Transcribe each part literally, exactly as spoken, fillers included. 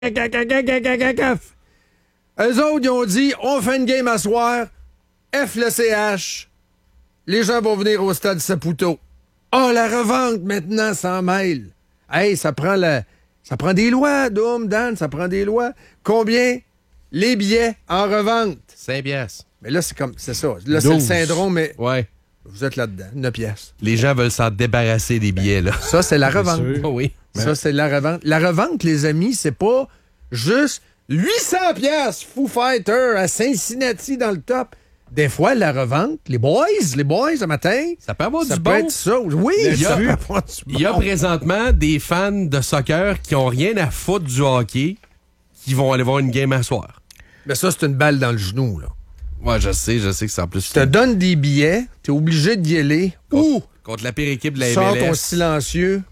Eux autres, ils ont dit, on fait une game à soir, F le C H, les gens vont venir au stade Saputo. Ah, oh, la revente, maintenant, s'en mêle. Hey, ça prend la... ça prend des lois, Doom, Dan, ça prend des lois. Combien? Les billets en revente. cinq piastres. Mais là, c'est comme, c'est ça. Là, c'est le syndrome, mais... Ouais. Vous êtes là-dedans, neuf piastres. Les gens veulent s'en débarrasser des billets, là. Ça, c'est la revente. Oh oui. Ça, c'est la revente. La revente, les amis, c'est pas juste huit cents piastres Foo Fighter à Cincinnati dans le top. Des fois, la revente, les boys, les boys, le matin, ça peut avoir ça du peut bon. être ça. Oui, il y a, ça peut avoir du bon. Il y a présentement des fans de soccer qui ont rien à foutre du hockey qui vont aller voir une game à soir. Mais ça, c'est une balle dans le genou, là. Ouais, je sais, je sais que c'est en plus... Je te donne des billets, t'es obligé d'y aller. Contre, ou contre la pire équipe de la sors M L S. ton silencieux.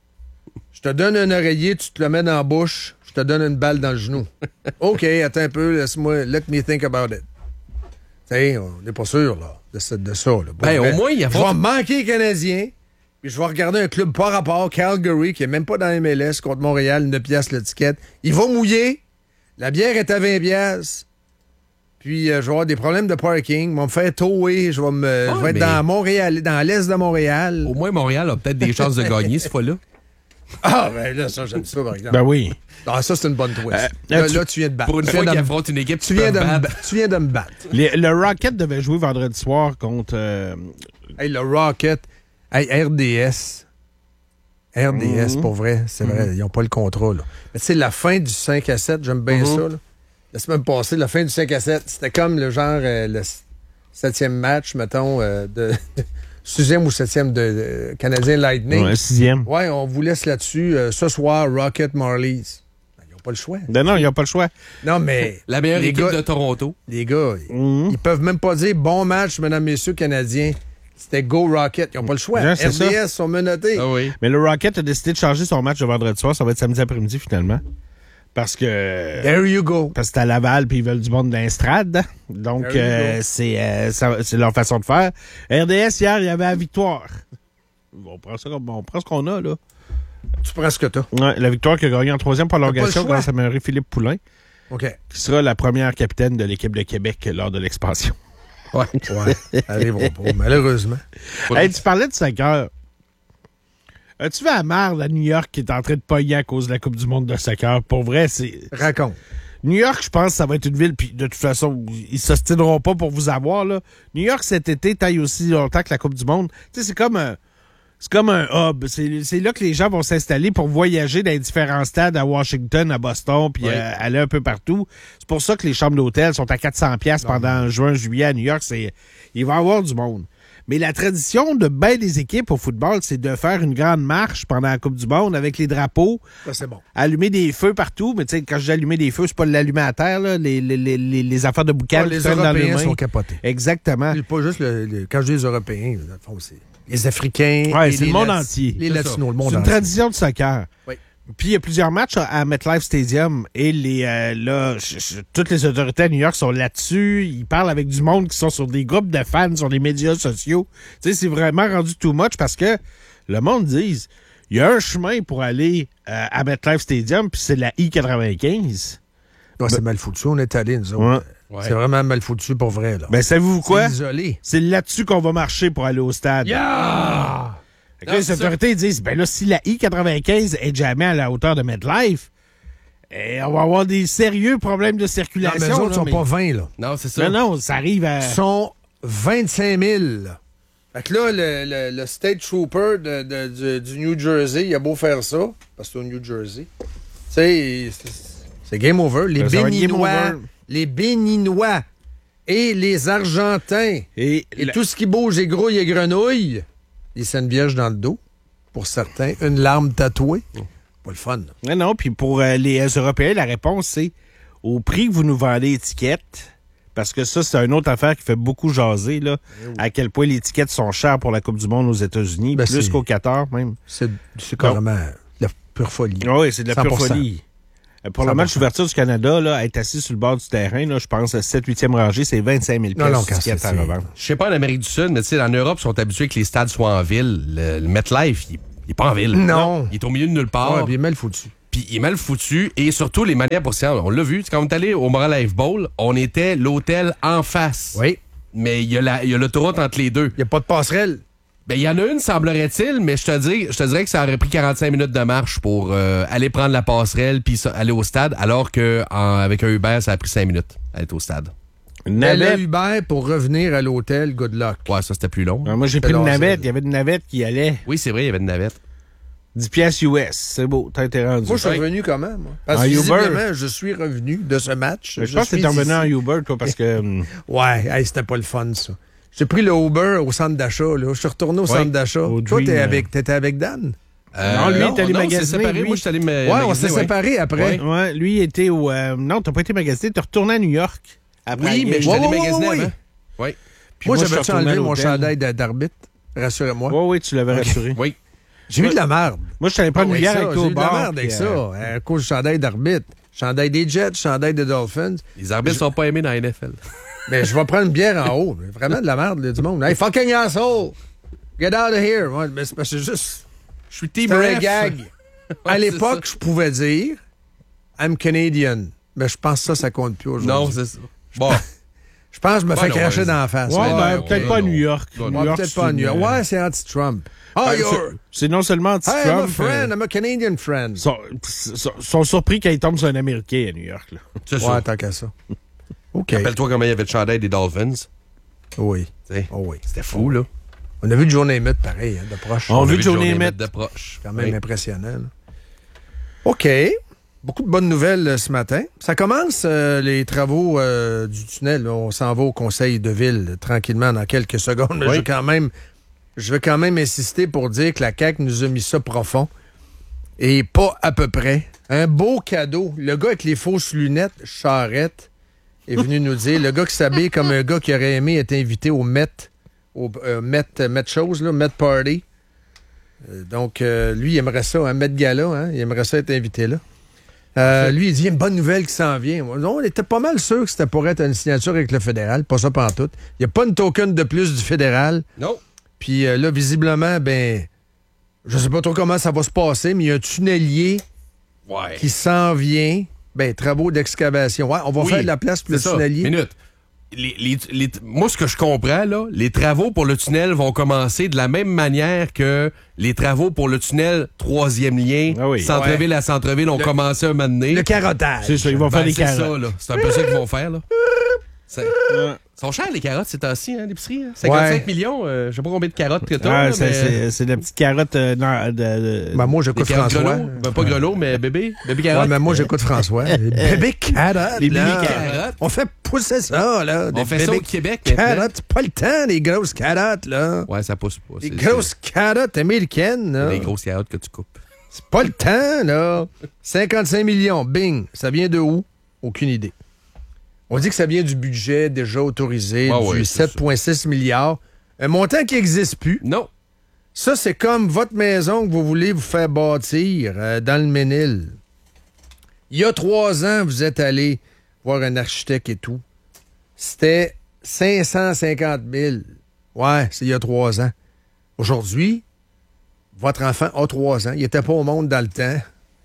Je te donne un oreiller, tu te le mets dans la bouche, je te donne une balle dans le genou. OK, attends un peu, laisse-moi, let me think about it. T'sais, on n'est pas sûr, là, de, de ça. Là. Bon, ben, ben, au moins, il y a... Je vais manquer les Canadiens, puis je vais regarder un club par rapport, Calgary, qui est même pas dans la M L S, contre Montréal, neuf piastres l'étiquette. Il va mouiller, la bière est à vingt piastres. Puis, euh, je vais avoir des problèmes de parking. Ils vont me faire tower. Je vais, me, ah, je vais être mais... dans Montréal, dans l'est de Montréal. Au moins, Montréal a peut-être des chances de gagner cette fois-là. Ah, ben là, ça, j'aime ça, par exemple. Ben oui. Ah, ça, c'est une bonne twist. Euh, là, là, tu, là, tu viens de battre. Pour une tu fois qu'il affronte une équipe, tu, viens de me, tu viens de me battre. Les, le Rocket devait jouer vendredi soir contre... Euh... Hey, le Rocket. Hey, R D S. R D S, mm-hmm. pour vrai, c'est mm-hmm. vrai, ils n'ont pas le contrat, là. Mais tu sais, la fin du cinq à sept, j'aime bien mm-hmm. ça, là. La semaine passée, la fin du cinq à sept, c'était comme le genre, euh, le septième match, mettons, euh, de sixième ou septième de, de Canadien Lightning. Ouais, sixième. Ouais, on vous laisse là-dessus. Euh, ce soir, Rocket Marlies. Ben, ils n'ont pas le choix. Ben non, ils n'ont pas le choix. Non, mais... La meilleure équipe gars, de Toronto. Les gars, mm-hmm. ils, ils peuvent même pas dire « Bon match, mesdames, messieurs, Canadiens ». C'était Go Rocket. Ils n'ont pas le choix. Genre, R D S sont menottés. Ah oui. Mais le Rocket a décidé de changer son match de vendredi soir. Ça va être samedi après-midi, finalement. Parce que... There you go. Parce que c'est à Laval, puis ils veulent du monde d'instrade. Donc, euh, c'est, euh, ça, c'est leur façon de faire. R D S, hier, il y avait la victoire. On prend, ça comme, on prend ce qu'on a, là. Tu prends ce que t'as. Ouais, la victoire qui a gagné en troisième prolongation grâce à Marie-Philippe Poulain. OK. Qui sera la première capitaine de l'équipe de Québec lors de l'expansion. Ouais. Ouais. Arriveront pas, malheureusement. Hey, tu parlais de soccer. As-tu vu la merde à New York qui est en train de pogner à cause de la Coupe du monde de soccer? Pour vrai, c'est... Raconte. New York, je pense que ça va être une ville, puis de toute façon, ils s'ostineront pas pour vous avoir, là. New York, cet été, taille aussi longtemps que la Coupe du monde. Tu sais, c'est comme un... C'est comme un hub. C'est, c'est là que les gens vont s'installer pour voyager dans les différents stades à Washington, à Boston, puis oui. euh, aller un peu partout. C'est pour ça que les chambres d'hôtel sont à quatre cents piastres pendant juin, juillet à New York. C'est, il va y avoir du monde. Mais la tradition de bien des équipes au football, c'est de faire une grande marche pendant la Coupe du monde avec les drapeaux. Ça, c'est bon. Allumer des feux partout. Mais tu sais, quand je dis allumer des feux, c'est pas l'allumer à terre, là. Les, les, les, les affaires de boucan. Ah, les Européens sont capotés. Exactement. C'est pas juste le, le, quand je dis les Européens, dans le fond, c'est les Africains. Ouais, c'est les le monde Lat- entier. Les Latinos, le monde entier. C'est une tradition de soccer. Oui. Puis il y a plusieurs matchs à MetLife Stadium et les euh, là, je, je, toutes les autorités à New York sont là-dessus. Ils parlent avec du monde qui sont sur des groupes de fans, sur les médias sociaux. Tu sais, c'est vraiment rendu too much parce que le monde dit, il y a un chemin pour aller euh, à MetLife Stadium, puis c'est la I quatre-vingt-quinze. Ouais, ben, c'est mal foutu. On est allés, nous autres. Ouais. Ouais. C'est vraiment mal foutu pour vrai. Là. Ben, savez-vous quoi? C'est isolé. C'est là-dessus qu'on va marcher pour aller au stade. Yeah! Fait que là, les autorités disent, ben là, si la I quatre-vingt-quinze est jamais à la hauteur de MetLife, eh, on va avoir des sérieux problèmes de circulation. Non, mais les autres là, sont mais... pas vingt, là. Non, c'est ça. Non, non, ça arrive à... Ils sont vingt-cinq mille, là. Fait que là, le, le, le State Trooper de, de, de, du New Jersey, il a beau faire ça, parce que c'est au New Jersey. Tu sais, c'est, c'est game over. Les ben, Béninois, les Béninois et les Argentins, et, et la... tout ce qui bouge et grouille et grenouille, ils s'en vierge dans le dos, pour certains, une larme tatouée. Oh. Pas le fun. Là. Non, non, puis pour euh, les Européens, la réponse, c'est au prix que vous nous vendez l'étiquette, parce que ça, c'est une autre affaire qui fait beaucoup jaser, là, oui. à quel point les étiquettes sont chères pour la Coupe du monde aux États-Unis, ben plus c'est... qu'au Qatar, même. C'est, c'est carrément de la pure folie. Oui, c'est de la cent pour cent. Pure folie. Pour le match d'ouverture du Canada, là, être assis sur le bord du terrain, là, je pense, sept huitième rangée, c'est vingt-cinq mille piastres d'étiquettes à revendre. Je sais pas en Amérique du Sud, mais tu sais, en Europe, ils sont habitués que les stades soient en ville. Le, le MetLife, il, il est pas en ville. Non. Il est au milieu de nulle part. Ouais, puis il est mal foutu. Puis il est mal foutu et surtout les manières pour s'y rendre. On l'a vu, quand on est allé au Moral Life Bowl, on était l'hôtel en face. Oui. Mais il y a la- il y a l'autoroute entre les deux. Il n'y a pas de passerelle. Ben, il y en a une, semblerait-il, mais je te dis, je te dirais que ça aurait pris quarante-cinq minutes de marche pour euh, aller prendre la passerelle puis ça- aller au stade, alors qu'avec un Uber, ça a pris cinq minutes à être au stade. Une Mais le navette. Uber pour revenir à l'hôtel, good luck. Ouais, ça, c'était plus long. Ah, moi, j'ai pris Alors, une navette. c'est- Il y avait une navette qui allait. Oui, c'est vrai, il y avait une navette. dix piastres U S. C'est beau. T'as été rendu. Moi, je suis Ouais. revenu comment, moi? Parce En que Uber. visiblement, je suis revenu de ce match. Je pense que suis t'es revenu d'ici. en Uber, toi, parce que... hum, Ouais, hey, c'était pas le fun, ça. J'ai pris le Uber au centre d'achat, là. Je suis retourné au Ouais, centre d'achat. au Toi, Dream, t'es euh, avec, t'étais avec Dan? Non, lui, il est allé non, magasiner, c'est séparé. lui. Moi, je suis allé me Ouais, on s'est séparés après. Ouais. Ouais, lui, il était au... euh, non, t'as pas été magasiné. T'es retourné à New York. Après Oui, la mais game. je suis allé Ouais, ouais, magasiner ouais, avant. Oui. Puis Moi, moi, je j'avais suis retourné enlevé à mon l'hôtel. chandail de- d'arbitre. Rassurez-moi. Ouais, oui, tu l'avais rassuré. Oui. J'ai eu de la merde. Moi, je suis allé prendre une Avec bière ça, avec toi J'ai au eu de la bar. merde avec puis, ça. euh, À cause du chandail d'arbitre. Chandail des Jets, chandail des Dolphins. Les arbitres sont pas aimés dans la N F L. Mais je vais prendre une bière en haut. Vraiment de la merde, là, du monde. Hey, fucking asshole! Get out of here! Ouais, mais c'est parce que c'est juste. Je suis team C'est un ref. gag. À Ouais, l'époque, c'est je pouvais dire I'm Canadian. Mais je pense que ça, ça compte plus ça. aujourd'hui. Non, c'est ça. Bon. Je pense que je me Ouais, fais non, cracher ouais, dans la face. Ouais, Ouais, ben, non, peut-être non, pas à non. New York. Non, New ouais, York, peut-être c'est pas à New une- York. Ouais, c'est anti-Trump. Oh, Ben, you're... c'est- C'est non seulement Hey, I'm a anti-Trump. friend. euh, I'm a Canadian friend. sont, sont, sont surpris qu'il tombe sur un Américain à New York. Là. C'est Ouais, ça. tant qu'à ça. OK. Rappelle-toi comment il y avait le chandail des Dolphins. Oui. Tu sais, Oh oui. C'était fou, là. On a vu Joe Namath pareil, hein, de proche. On a a vu vu Joe Joe Namath. Namath de proche. Quand même Oui. impressionnant. là. OK. Beaucoup de bonnes nouvelles euh, ce matin. Ça commence euh, les travaux euh, du tunnel. On s'en va au conseil de ville euh, tranquillement dans quelques secondes. Mais Oui. je, veux quand même, je veux quand même insister pour dire que la C A Q nous a mis ça profond. Et pas à peu près. Un beau cadeau. Le gars avec les fausses lunettes, Charrette, est venu nous dire. Le gars qui s'habille comme un gars qui aurait aimé être invité au Met, au euh, Met, Met Chose, là, Met Party. Euh, donc, euh, lui, il aimerait ça, un Met Gala, hein? Il aimerait ça être invité là. Euh, lui, il dit, il y a une bonne nouvelle qui s'en vient. Non, on était pas mal sûr que c'était pour être une signature avec le fédéral. Pas ça pantoute. Il n'y a pas une token de plus du fédéral. Non. Puis euh, là, visiblement, ben, je sais pas trop comment ça va se passer, mais il y a un tunnelier Ouais. qui s'en vient. Ben, travaux d'excavation. Ouais, on va Oui, faire de la place pour le C'est ça. tunnelier. Minute. Les, les- les- moi, ce que je comprends, là, les travaux pour le tunnel vont commencer de la même manière que les travaux pour le tunnel troisième lien, Ah oui. centre-ville à centre-ville, ont Le- commencé un moment donné. Le carottage. C'est ça, ils vont Ben, faire des c'est ça, carottes. là. C'est un peu ça qu'ils vont faire, là. C'est- Ouais. Ils sont chers, les carottes, ces temps-ci, hein, l'épicerie. Hein? cinquante-cinq Ouais. millions, euh, je sais pas combien de carottes que t'as, Ah, là, c'est, mais... c'est, c'est la petite carotte euh, non, de, de- Ben, moi, Les j'écoute carottes François. grelots. Ben, pas grelot, mais bébé. Bébé Ouais, carotte. mais moi, j'écoute François. Les bébés carottes. Les là. bébés carottes. On fait pousser ça, là. On des fait ça au bébés Québec, maintenant. carottes. C'est pas le temps, les grosses carottes, là. Ouais, ça pousse pas. Les C'est- grosses carottes américaines, c'est là. Les grosses carottes que tu coupes. C'est pas le temps, là. cinquante-cinq millions, bing. Ça vient de où? Aucune idée. On dit que ça vient du budget déjà autorisé, Ah du ouais, c'est sept virgule six milliards. Un montant qui n'existe plus. Non. Ça, c'est comme votre maison que vous voulez vous faire bâtir euh, dans le Ménil. Il y a trois ans, vous êtes allé voir un architecte et tout. C'était cinq cent cinquante mille. Ouais, c'est il y a trois ans. Aujourd'hui, votre enfant a trois ans. Il n'était pas au monde dans le temps.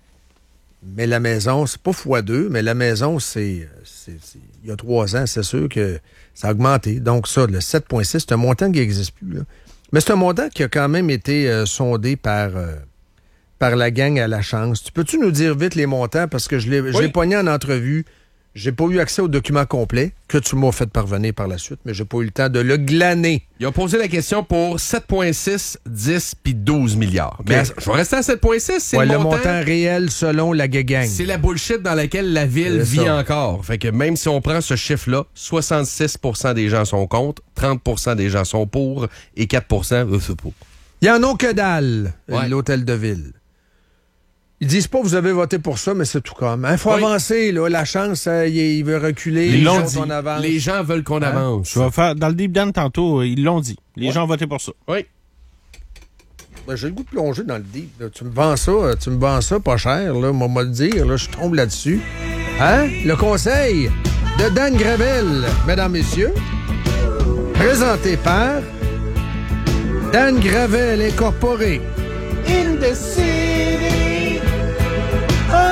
Mais la maison, c'est pas fois deux, mais la maison, c'est, c'est- c'est- il y a trois ans, c'est sûr que ça a augmenté. Donc ça, le sept virgule six, c'est un montant qui n'existe plus, là. Mais c'est un montant qui a quand même été euh, sondé par, euh, par la gang à la chance. Tu peux-tu nous dire vite les montants? Parce que je l'ai, je Oui. l'ai pogné en entrevue. J'ai pas eu accès au document complet que tu m'as fait parvenir par la suite, mais j'ai pas eu le temps de le glaner. Ils ont posé la question pour sept virgule six, dix puis douze milliards. Mais je vais rester à sept virgule six, c'est Ouais, le le montant. montant réel selon la gang. C'est la bullshit dans laquelle la ville C'est vit ça. encore. Fait que même si on prend ce chiffre-là, soixante-six pour cent des gens sont contre, trente pour cent des gens sont pour et quatre pour cent eux, c'est pour. Il y en a que dalle, Ouais. l'hôtel de ville. Ils disent pas vous avez voté pour ça, mais c'est tout comme. Il faut Oui. avancer, là. La chance, euh, il, il veut reculer. Ils Les l'ont autres, dit. on avance. Les gens veulent qu'on Hein? avance. Je vais faire, dans le deep down tantôt, euh, ils l'ont dit. Les Ouais. gens ont voté pour ça. Oui. Ben, j'ai le goût de plonger dans le deep. là. Tu me vends ça, euh, tu me vends ça pas cher, là. Moi, moi le dire, là, je tombe là-dessus. Hein? Le conseil de Dan Gravel, mesdames, messieurs, présenté par Dan Gravel Incorporé. In the city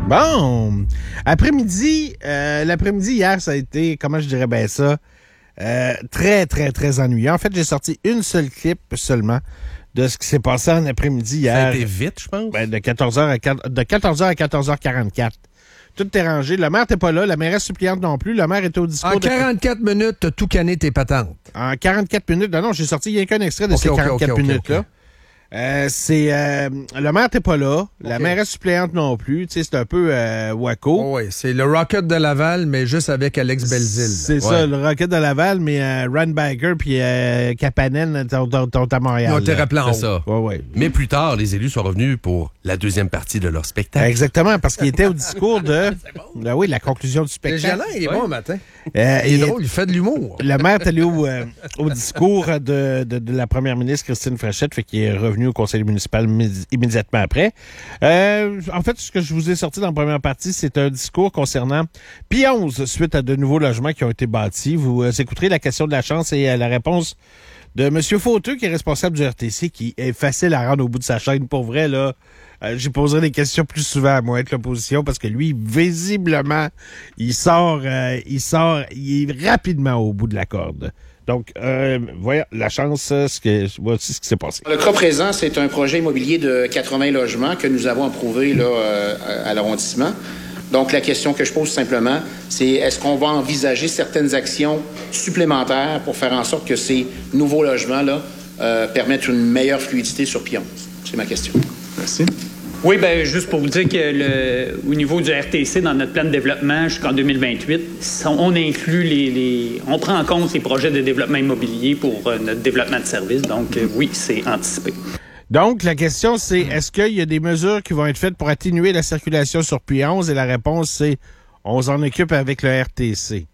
Bon. Après-midi, euh, l'après-midi hier, ça a été, comment je dirais bien ça, euh, très, très, très ennuyant. En fait, j'ai sorti une seule clip seulement de ce qui s'est passé en après-midi hier. Ça a été vite, je pense. Ben, de quatorze heures à, de quatorze heures à quatorze heures quarante-quatre. Tout est rangé. Le maire n'était pas là, la mairesse suppléante non plus. Le maire était au discours. En quarante-quatre de... minutes, t'as tout canné tes patentes. En quarante-quatre minutes. Non, non, j'ai sorti il y a qu'un extrait de okay, ces okay, quarante-quatre okay, minutes-là. Okay. Euh, c'est euh, le maire n'était pas là, la okay. mairesse suppléante non plus, tu sais, c'est un peu euh, wacko. Oh oui, c'est le Rocket de Laval, mais juste avec Alex Belzile. C'est ouais. ça, le Rocket de Laval, mais euh, Runbacker puis euh, Kapanen sont à Montréal. Ils ont été rappelés en C'est ça. Ouais, ouais. Mais plus tard, les élus sont revenus pour la deuxième partie de leur spectacle. Exactement, parce qu'il était au discours de là, oui, la conclusion du spectacle. Le Jalin, il est ouais. bon matin. Euh, il est et, drôle, il fait de l'humour. Le maire est allé au, euh, au discours de, de, de la première ministre Christine Fréchette, fait qu'il est revenu au conseil municipal immédiatement après. Euh, en fait, ce que je vous ai sorti dans la première partie, c'est un discours concernant P onze suite à de nouveaux logements qui ont été bâtis. Vous euh, écouterez la question de la chance et euh, la réponse de M. Fauteux, qui est responsable du R T C, qui est facile à rendre au bout de sa chaîne. Pour vrai, là, euh, j'y poserai des questions plus souvent à moi être l'opposition, parce que lui, visiblement, il sort, euh, il sort, il est rapidement au bout de la corde. Donc, euh, voilà, la chance, ce que, voici ce qui s'est passé. Le cas présent, c'est un projet immobilier de quatre-vingts logements que nous avons approuvé là, euh, à l'arrondissement. Donc, la question que je pose simplement, c'est est-ce qu'on va envisager certaines actions supplémentaires pour faire en sorte que ces nouveaux logements-là euh, permettent une meilleure fluidité sur P onze? C'est ma question. Merci. Oui, bien, juste pour vous dire que le, au niveau du R T C, dans notre plan de développement jusqu'en deux mille vingt-huit, on inclut les, les... on prend en compte les projets de développement immobilier pour euh, notre développement de services. Donc, euh, oui, c'est anticipé. Donc, la question, c'est est-ce qu'il y a des mesures qui vont être faites pour atténuer la circulation sur P onze? Et la réponse, c'est on s'en occupe avec le R T C.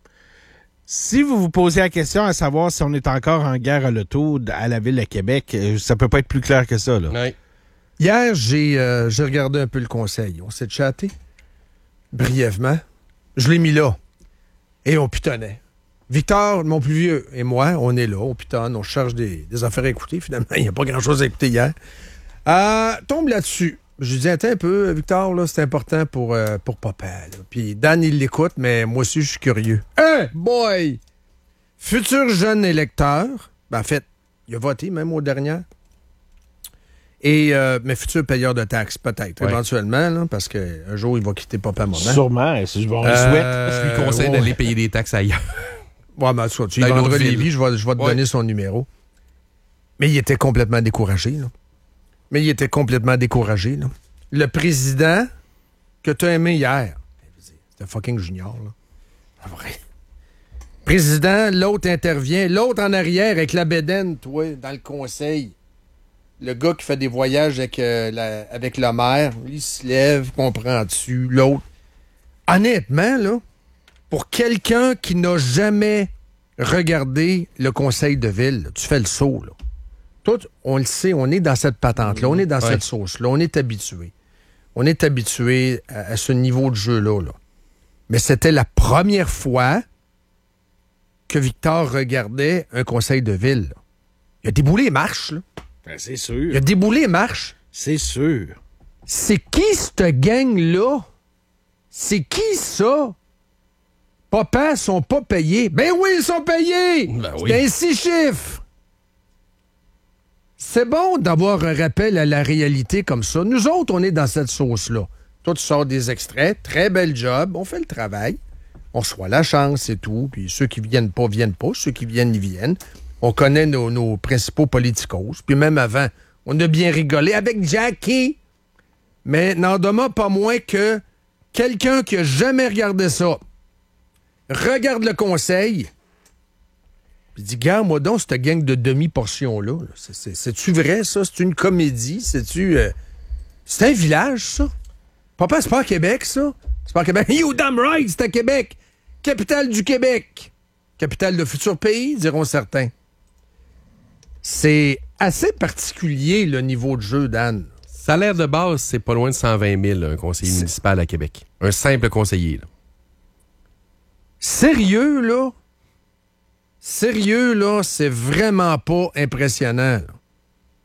Si vous vous posez la question à savoir si on est encore en guerre à l'auto à la Ville de Québec, ça peut pas être plus clair que ça, là. Oui. Hier, j'ai euh, j'ai regardé un peu le conseil. On s'est chatté brièvement. Je l'ai mis là. Et on pitonnait. Victor, mon plus vieux, et moi, on est là, on pitonne, on cherche des, des affaires à écouter. Finalement, il n'y a pas grand-chose à écouter hier. Euh, tombe là-dessus. Je lui dis, attends un peu, Victor, là, c'est important pour, euh, pour papa. Là. Puis Dan, il l'écoute, mais moi aussi, je suis curieux. Hey, boy! Futur jeune électeur, ben, en fait, il a voté même aux dernières. Et, euh, mais futur payeur de taxes, peut-être, ouais. éventuellement, là, parce qu'un jour, il va quitter papa maman. Sûrement, si je vous le Euh, souhaite. Je lui conseille ouais. d'aller payer des taxes ailleurs. Ouais, mais tu, tu y Dans une vendras autre ville. Lévis, je vais, je vais te Ouais. donner son numéro. Mais il était complètement découragé, là. Mais il était complètement découragé, là. Le président que tu as aimé hier, c'était fucking junior, là. C'est vrai. Président, l'autre intervient, l'autre en arrière avec la bédaine, toi, dans le conseil. Le gars qui fait des voyages avec, euh, la, avec le maire, lui, il se lève, comprend dessus, l'autre. Honnêtement, là, pour quelqu'un qui n'a jamais regardé le conseil de ville, là, tu fais le saut, là. Toi, on le sait, on est dans cette patente-là, on est dans Ouais. cette sauce-là, on est habitué. On est habitué à, à ce niveau de jeu-là, là. Mais c'était la première fois que Victor regardait un conseil de ville, là. Il a déboulé les marches, là. Ben, c'est Il sûr. a déboulé les marches. C'est sûr. C'est qui cette gang-là? C'est qui ça? Papa, sont pas payés. Ben oui, ils sont payés! Ben oui. C'est un six chiffres. C'est bon d'avoir un rappel à la réalité comme ça. Nous autres, on est dans cette sauce-là. Toi, tu sors des extraits. Très bel job. On fait le travail. On reçoit la chance, c'est tout. Puis ceux qui viennent pas, viennent pas. Ceux qui viennent, ils viennent. On connaît nos, nos principaux politicos. Puis même avant, on a bien rigolé avec Jackie. Mais n'en demeure pas moins que quelqu'un qui a jamais regardé ça regarde le conseil puis dit, gars, moi donc, cette gang de demi-portions-là, là, c'est, c'est, c'est-tu vrai, ça? C'est une comédie? C'est-tu... Euh... C'est un village, ça? Papa, c'est pas à Québec, ça? C'est pas à Québec. You damn right, c'est à Québec! Capitale du Québec! Capitale de futur pays, diront certains. C'est assez particulier, le niveau de jeu, Dan. Salaire de base, c'est pas loin de cent vingt mille, un conseiller C'est... municipal à Québec. Un simple conseiller, là. Sérieux, là? Sérieux, là, c'est vraiment pas impressionnant. Là.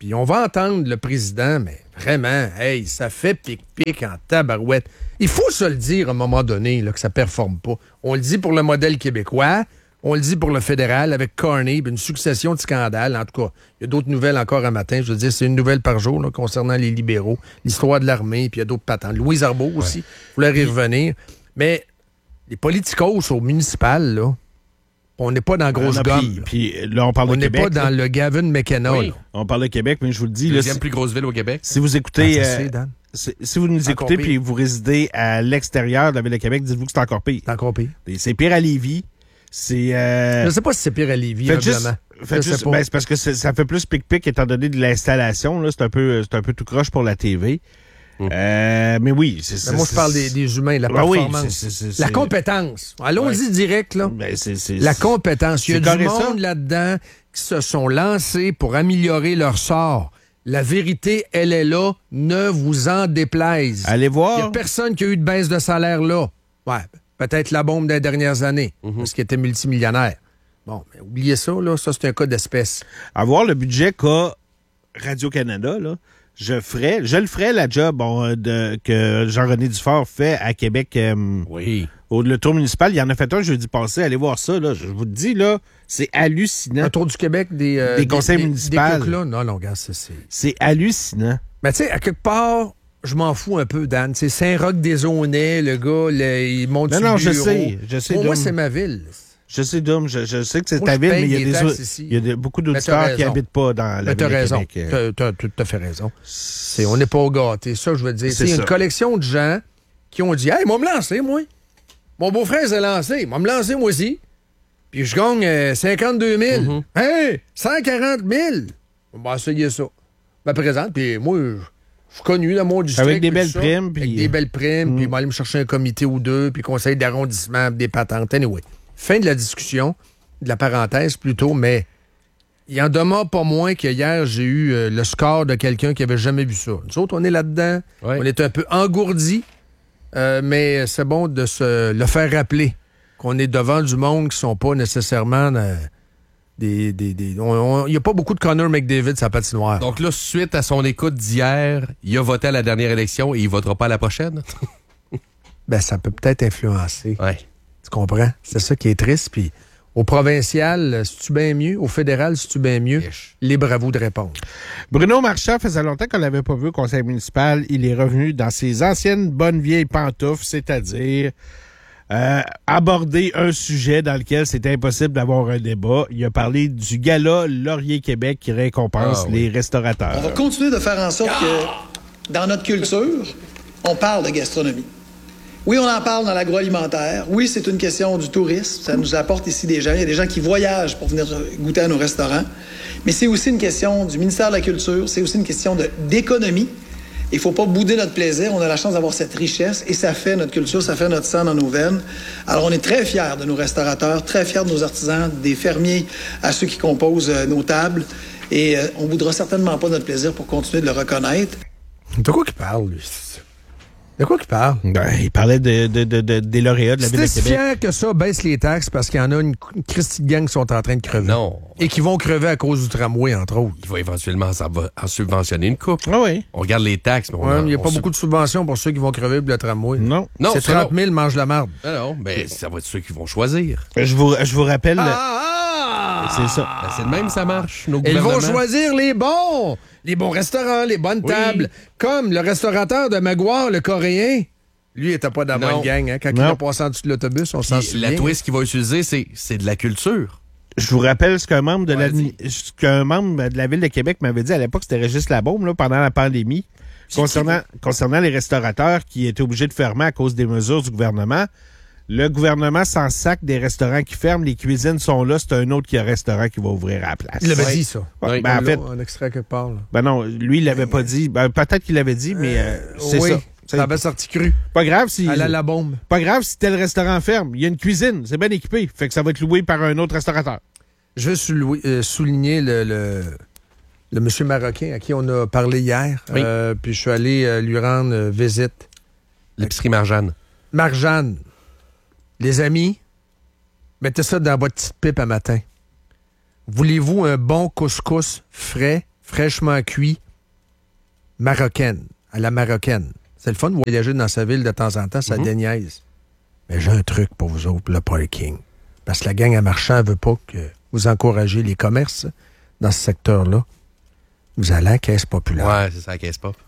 Puis on va entendre le président, mais vraiment, hey, ça fait pic-pic en tabarouette. Il faut se le dire à un moment donné là, que ça performe pas. On le dit pour le modèle québécois, on le dit pour le fédéral avec Carney, une succession de scandales. En tout cas, il y a d'autres nouvelles encore un matin. Je veux dire, c'est une nouvelle par jour là, concernant les libéraux, l'histoire de l'armée, puis il y a d'autres patentes. Louise Arbault aussi, ouais. Je voulais y revenir. Mais les politicos au municipal, là, on n'est pas dans la grosse gomme. Puis, puis là, on parle on de Québec. On n'est pas là. dans le Gavin McKenna. Oui, là. on parle de Québec, mais je vous le dis. Deuxième là, plus grosse ville au Québec. Si vous écoutez... Ah, euh, c'est, Dan. Si, si vous nous écoutez puis vous résidez à l'extérieur de la ville de Québec, dites-vous que c'est encore pire. C'est encore pire. Et c'est pire à Lévis. C'est... Euh... Je ne sais pas si c'est pire à Lévis, faites juste, faites je juste, ben, c'est parce que c'est, ça fait plus pic-pic étant donné de l'installation. Là, c'est, un peu, c'est un peu tout croche pour la T V. Mmh. Euh, mais oui, c'est ça. Moi, je parle des, des humains, la performance. Oui, c'est, c'est, c'est, la compétence. Allons-y ouais. direct, là. Ben, c'est, c'est, la compétence. Il y a du monde ça? là-dedans qui se sont lancés pour améliorer leur sort. La vérité, elle est là. Ne vous en déplaise. Allez voir. Il n'y a personne qui a eu de baisse de salaire là. Ouais, peut-être la bombe des dernières années, mmh. parce qu'il était multimillionnaire. Bon, mais oubliez ça, là. Ça, c'est un cas d'espèce. À voir le budget qu'a Radio-Canada, là. Je ferais, je le ferais, la job bon, de, que Jean-René Dufort fait à Québec. Euh, oui. Au le tour municipal, il y en a fait un jeudi passé. Allez voir ça, là. Je vous le dis, là, c'est hallucinant. Un tour du Québec des, euh, des conseils des, municipaux. Des là. Non, non, regarde, c'est, c'est... c'est hallucinant. Mais tu sais, à quelque part, je m'en fous un peu, Dan. C'est Saint-Roch-des-Aunais, le gars, le, il monte non, sur non, le je bureau. sais, je sais. Pour moi, c'est ma ville. Je sais, Dom, je, je sais que c'est moi, ta ville, mais il y a, des autres, il y a des, beaucoup d'auditeurs qui n'habitent pas dans la mais ville t'as de raison. Québec. T'as, t'as tout à fait raison. C'est, on n'est pas gâtés. Ça, je veux dire. Il y a une collection de gens qui ont dit « Hey, moi, me lancer, moi. Mon beau-frère s'est lancé. Moi, me lancer, moi aussi. Puis je gagne euh, cinquante-deux mille. Mm-hmm. Hey, cent quarante mille. On va essayer ça. Je me présente, puis moi, je suis connu dans mon district. Avec des belles primes. Puis... Avec des belles primes, mm. puis je vais aller me chercher un comité ou deux, puis conseil d'arrondissement, des patentes. Anyway, fin de la discussion, de la parenthèse plutôt, mais il en demeure pas moins que hier, j'ai eu euh, le score de quelqu'un qui avait jamais vu ça. Nous autres, on est là-dedans. Ouais. On est un peu engourdis, euh, mais c'est bon de se le faire rappeler qu'on est devant du monde qui sont pas nécessairement... Euh, Des, des, des, il n'y a pas beaucoup de Connor McDavid sur la patinoire. Donc là, suite à son écoute d'hier, il a voté à la dernière élection et il ne votera pas à la prochaine? Ben, ça peut peut-être influencer. Ouais. Tu comprends? C'est ça qui est triste. Puis au provincial, c'est-tu bien mieux? Au fédéral, c'est-tu bien mieux? Ish. Libre à vous de répondre. Bruno Marchand, faisait longtemps qu'on ne l'avait pas vu au conseil municipal. Il est revenu dans ses anciennes bonnes vieilles pantoufles, c'est-à-dire... Euh, aborder un sujet dans lequel c'était impossible d'avoir un débat. Il a parlé du gala Laurier Québec qui récompense ah, les oui. restaurateurs. On va continuer de faire en sorte que dans notre culture, on parle de gastronomie. Oui, on en parle dans l'agroalimentaire. Oui, c'est une question du tourisme. Ça nous apporte ici des gens. Il y a des gens qui voyagent pour venir goûter à nos restaurants. Mais c'est aussi une question du ministère de la Culture. C'est aussi une question de, d'économie. Il ne faut pas bouder notre plaisir. On a la chance d'avoir cette richesse et ça fait notre culture, ça fait notre sang dans nos veines. Alors, on est très fiers de nos restaurateurs, très fiers de nos artisans, des fermiers à ceux qui composent euh, nos tables. Et euh, on ne boudera certainement pas notre plaisir pour continuer de le reconnaître. De quoi qu'il parle, lui? De quoi qu'il parle? Ben, il parlait de, de, de, de, des lauréats de la Ville de Québec. C'est fier que ça baisse les taxes parce qu'il y en a une, une Christie de gang qui sont en train de crever. Non. Et qui vont crever à cause du tramway, entre autres. Il va éventuellement en subventionner une coupe. Ah oui. On regarde les taxes. Mais on ouais, a, il n'y a pas sub... beaucoup de subventions pour ceux qui vont crever pour le tramway. Non. non c'est trente mille, mange la marde. Non, non, mais ça va être ceux qui vont choisir. Je vous, je vous rappelle... Ah, ah, c'est ça. Ben, c'est de même, ça marche. Nos Ils vont choisir les bons. Les bons restaurants, les bonnes oui. tables. Comme le restaurateur de Maguire, le Coréen. Lui, il n'était pas dans la bonne gang. Hein? Quand non. il va passer en dessous de l'autobus, on s'en souvient. La twist qu'il va utiliser, c'est, c'est de la culture. Je vous rappelle ce qu'un membre de, ouais, la, ce qu'un membre de la Ville de Québec m'avait dit à l'époque, c'était Régis Labaume, là, pendant la pandémie, concernant, concernant les restaurateurs qui étaient obligés de fermer à cause des mesures du gouvernement. Le gouvernement s'en sac des restaurants qui ferment, les cuisines sont là, c'est un autre qui a un restaurant qui va ouvrir à la place. Il l'avait ouais. dit, ça. Ouais, oui. ben, en fait, un extrait quelque part. Là. Ben non, lui, il l'avait pas dit. Ben, peut-être qu'il l'avait dit, mais euh, c'est oui. ça. Ça avait sorti cru. Pas grave si. À la, la bombe. Pas grave si tel restaurant ferme. Il y a une cuisine, c'est bien équipé. Fait que ça va être loué par un autre restaurateur. Je veux sou- euh, souligner le, le, le monsieur marocain à qui on a parlé hier. Oui. Euh, puis je suis allé euh, lui rendre euh, visite. L'épicerie Marjane. Marjane. Les amis, mettez ça dans votre petite pipe à matin. Voulez-vous un bon couscous frais, fraîchement cuit, marocaine, à la marocaine. C'est le fun de voyager dans sa ville de temps en temps, ça mm-hmm. déniaise. Mais j'ai un truc pour vous autres, le parking. Parce que la gang à marchand ne veut pas que vous encouragez les commerces dans ce secteur-là. Vous allez à la caisse populaire. Ouais, c'est ça, la caisse pop.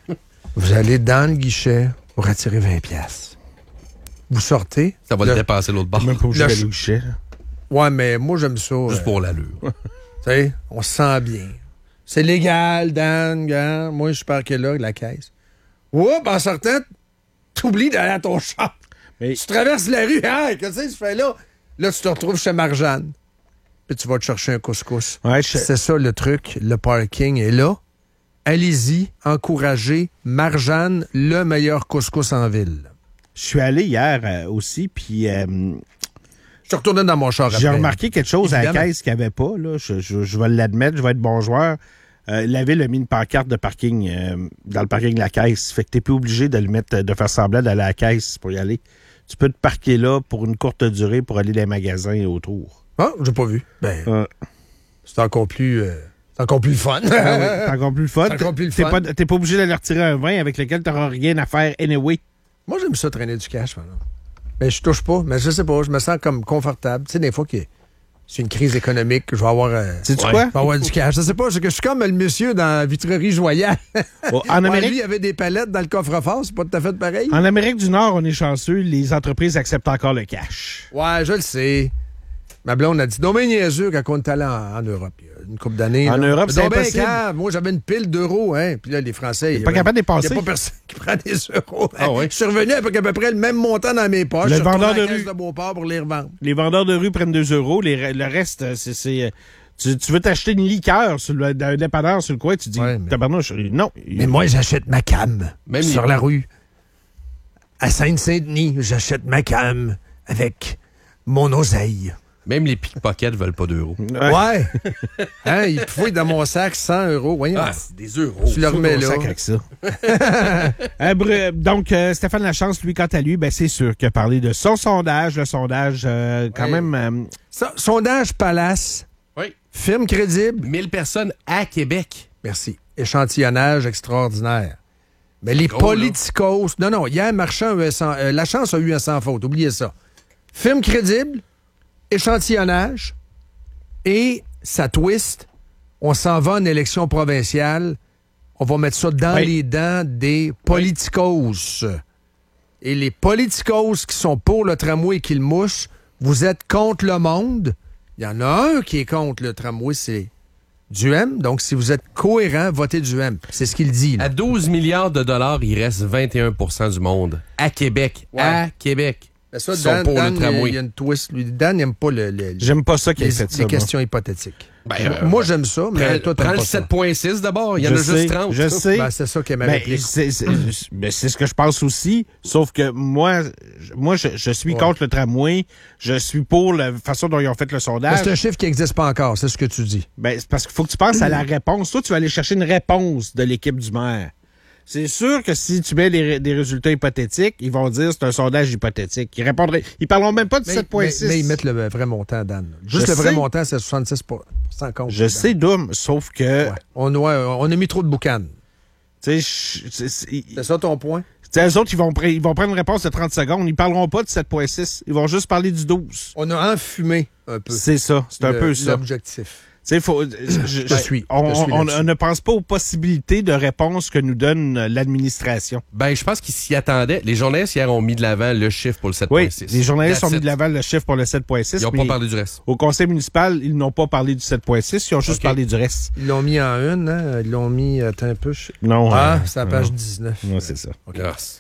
Vous allez dans le guichet pour retirer vingt piastres. Vous sortez. Ça va le, le dépasser l'autre bord. Même pas obligé d'aller au guichet. Ouais, mais moi, j'aime ça. Juste euh, pour l'allure. Tu sais, on se sent bien. C'est légal, Dan, gars. Moi, je suis parqué là, la caisse. Oups, en sortant, t'oublies d'aller à ton shop. Mais... Tu traverses la rue, hein, qu'est-ce que tu fais là? Là, tu te retrouves chez Marjane. Puis tu vas te chercher un couscous. Ouais, je... C'est ça le truc, le parking est là. Allez-y, encouragez Marjane, le meilleur couscous en ville. Je suis allé hier euh, aussi, puis... Euh, je suis retourné dans mon char. J'ai après. remarqué quelque chose Évidemment. à la caisse qu'il n'y avait pas. Là. Je, je, je vais l'admettre, je vais être bon joueur. Euh, la ville a mis une pancarte de parking euh, dans le parking de la caisse. Fait que t'es plus obligé de le mettre, de faire semblant d'aller à la caisse pour y aller. Tu peux te parquer là pour une courte durée pour aller dans les magasins autour. Ah, j'ai pas vu. Ben, euh. c'est encore plus... Euh... C'est encore plus le fun. Ah oui, c'est encore plus le fun. C'est encore plus le t'es fun. Pas, t'es pas obligé d'aller retirer un vin avec lequel t'auras rien à faire anyway. Moi, j'aime ça traîner du cash, maintenant. Mais je touche pas. Mais je sais pas, je me sens comme confortable. Tu sais, des fois, que c'est une crise économique, je vais avoir... Euh, Sais-tu ouais, quoi? Je vais avoir du cash. Je sais pas, c'est que je suis comme le monsieur dans la vitrerie Joyal. Oh, en Amérique... Ouais, lui, il y avait des palettes dans le coffre-fort. C'est pas tout à fait pareil. En Amérique du Nord, on est chanceux. Les entreprises acceptent encore le cash. Ouais, je le sais. Ma blonde a dit, non, mais niaiseux quand on est allé en, en Europe. Il y a une couple d'années. En là. Europe, c'est ben impossible. Quand, moi, j'avais une pile d'euros, hein. Puis là, les Français... Il n'est pas capable de dépasser. Il n'y a pas personne qui prend des euros. Ah, ouais. Je suis revenu avec à peu près le même montant dans mes poches. Le je vendeur de à la rue. caisse de Beauport pour les revendre. Les vendeurs de rue prennent deux euros. Les, le reste, c'est... c'est tu, tu veux t'acheter une liqueur sur le, d'un dépanneur sur le coin, tu dis, ouais, mais... tabarnouche, non. Mais moi, j'achète ma cam Même sur les... la rue. À Sainte-Saint-Denis, j'achète ma cam avec mon oseille. Même les pickpockets veulent pas d'euros. Ouais. ouais. Hein, il fouille dans mon sac cent euros. Voyons. Ah, c'est des euros. Tu le remets là. Sac avec ça. euh, donc, euh, Stéphane Lachance, lui, quant à lui, ben, c'est sûr qu'il a parlé de son sondage. Le sondage, euh, quand ouais. même... Euh... So- sondage Palace. Oui. Firme crédible. mille personnes à Québec. Merci. Échantillonnage extraordinaire. Mais les oh, politicos... Là. Non, non, hier, Marchand, euh, Lachance a eu un sans faute. Oubliez ça. Firme crédible. Échantillonnage et ça twist. On s'en va en élection provinciale. On va mettre ça dans oui. les dents des politicos. Oui. Et les politicos qui sont pour le tramway et qui le mouchent, vous êtes contre le monde. Il y en a un qui est contre le tramway, c'est Duhem. Donc, si vous êtes cohérent, votez Duhem. C'est ce qu'il dit. Là. À douze milliards de dollars, il reste vingt et un pour cent du monde. À Québec. Ouais. À Québec. Ben ça, Dan, pour Dan, le tramway. Il y a une twist. Lui, Dan n'aime pas le, le, J'aime pas ça qu'il ait fait les ça. Les questions hypothétiques. Ben, euh, moi, j'aime ça, mais prends, toi, prends t'aimes le pas sept virgule six d'abord. Il y en je a sais, juste trente. Je sais. Ben, c'est ça qui est ma ben, réplique. C'est, c'est, ben, c'est ce que je pense aussi. Sauf que moi, moi je, je suis ouais. contre le tramway. Je suis pour la façon dont ils ont fait le sondage. Ben, c'est un chiffre qui n'existe pas encore. C'est ce que tu dis. Ben, c'est parce qu'il faut que tu penses à la réponse. Toi, tu vas aller chercher une réponse de l'équipe du maire. C'est sûr que si tu mets des, des résultats hypothétiques, ils vont dire que c'est un sondage hypothétique. Ils répondraient. Ils parleront même pas de sept virgule six. Mais, mais ils mettent le vrai montant, Dan. Juste je le vrai sais. montant, c'est soixante-six pour cent compte. Je Dan. sais, Doom, sauf que... Ouais. On, a, on a mis trop de boucan. Tu sais, c'est, c'est, c'est ça ton point? T'sais, eux autres, ils vont, pr- ils vont prendre une réponse de trente secondes. Ils parleront pas de sept virgule six. Ils vont juste parler du douze. On a enfumé un peu. C'est ça. C'est un le, peu ça. L'objectif. Tu sais, faut, je, je, je suis. On, je suis on, on ne pense pas aux possibilités de réponse que nous donne l'administration. Ben, je pense qu'ils s'y attendaient. Les journalistes hier ont mis de l'avant le chiffre pour le sept virgule six. Oui, les journalistes ont mis de l'avant le chiffre pour le sept virgule six. Ils n'ont pas parlé du reste. Au conseil municipal, ils n'ont pas parlé du sept virgule six. Ils ont juste okay. parlé du reste. Ils l'ont mis en une, hein? Ils l'ont mis, attends un peu. Je... Non. Ah, euh, c'est à la page non. dix-neuf. Non, c'est ça. Okay. Yes.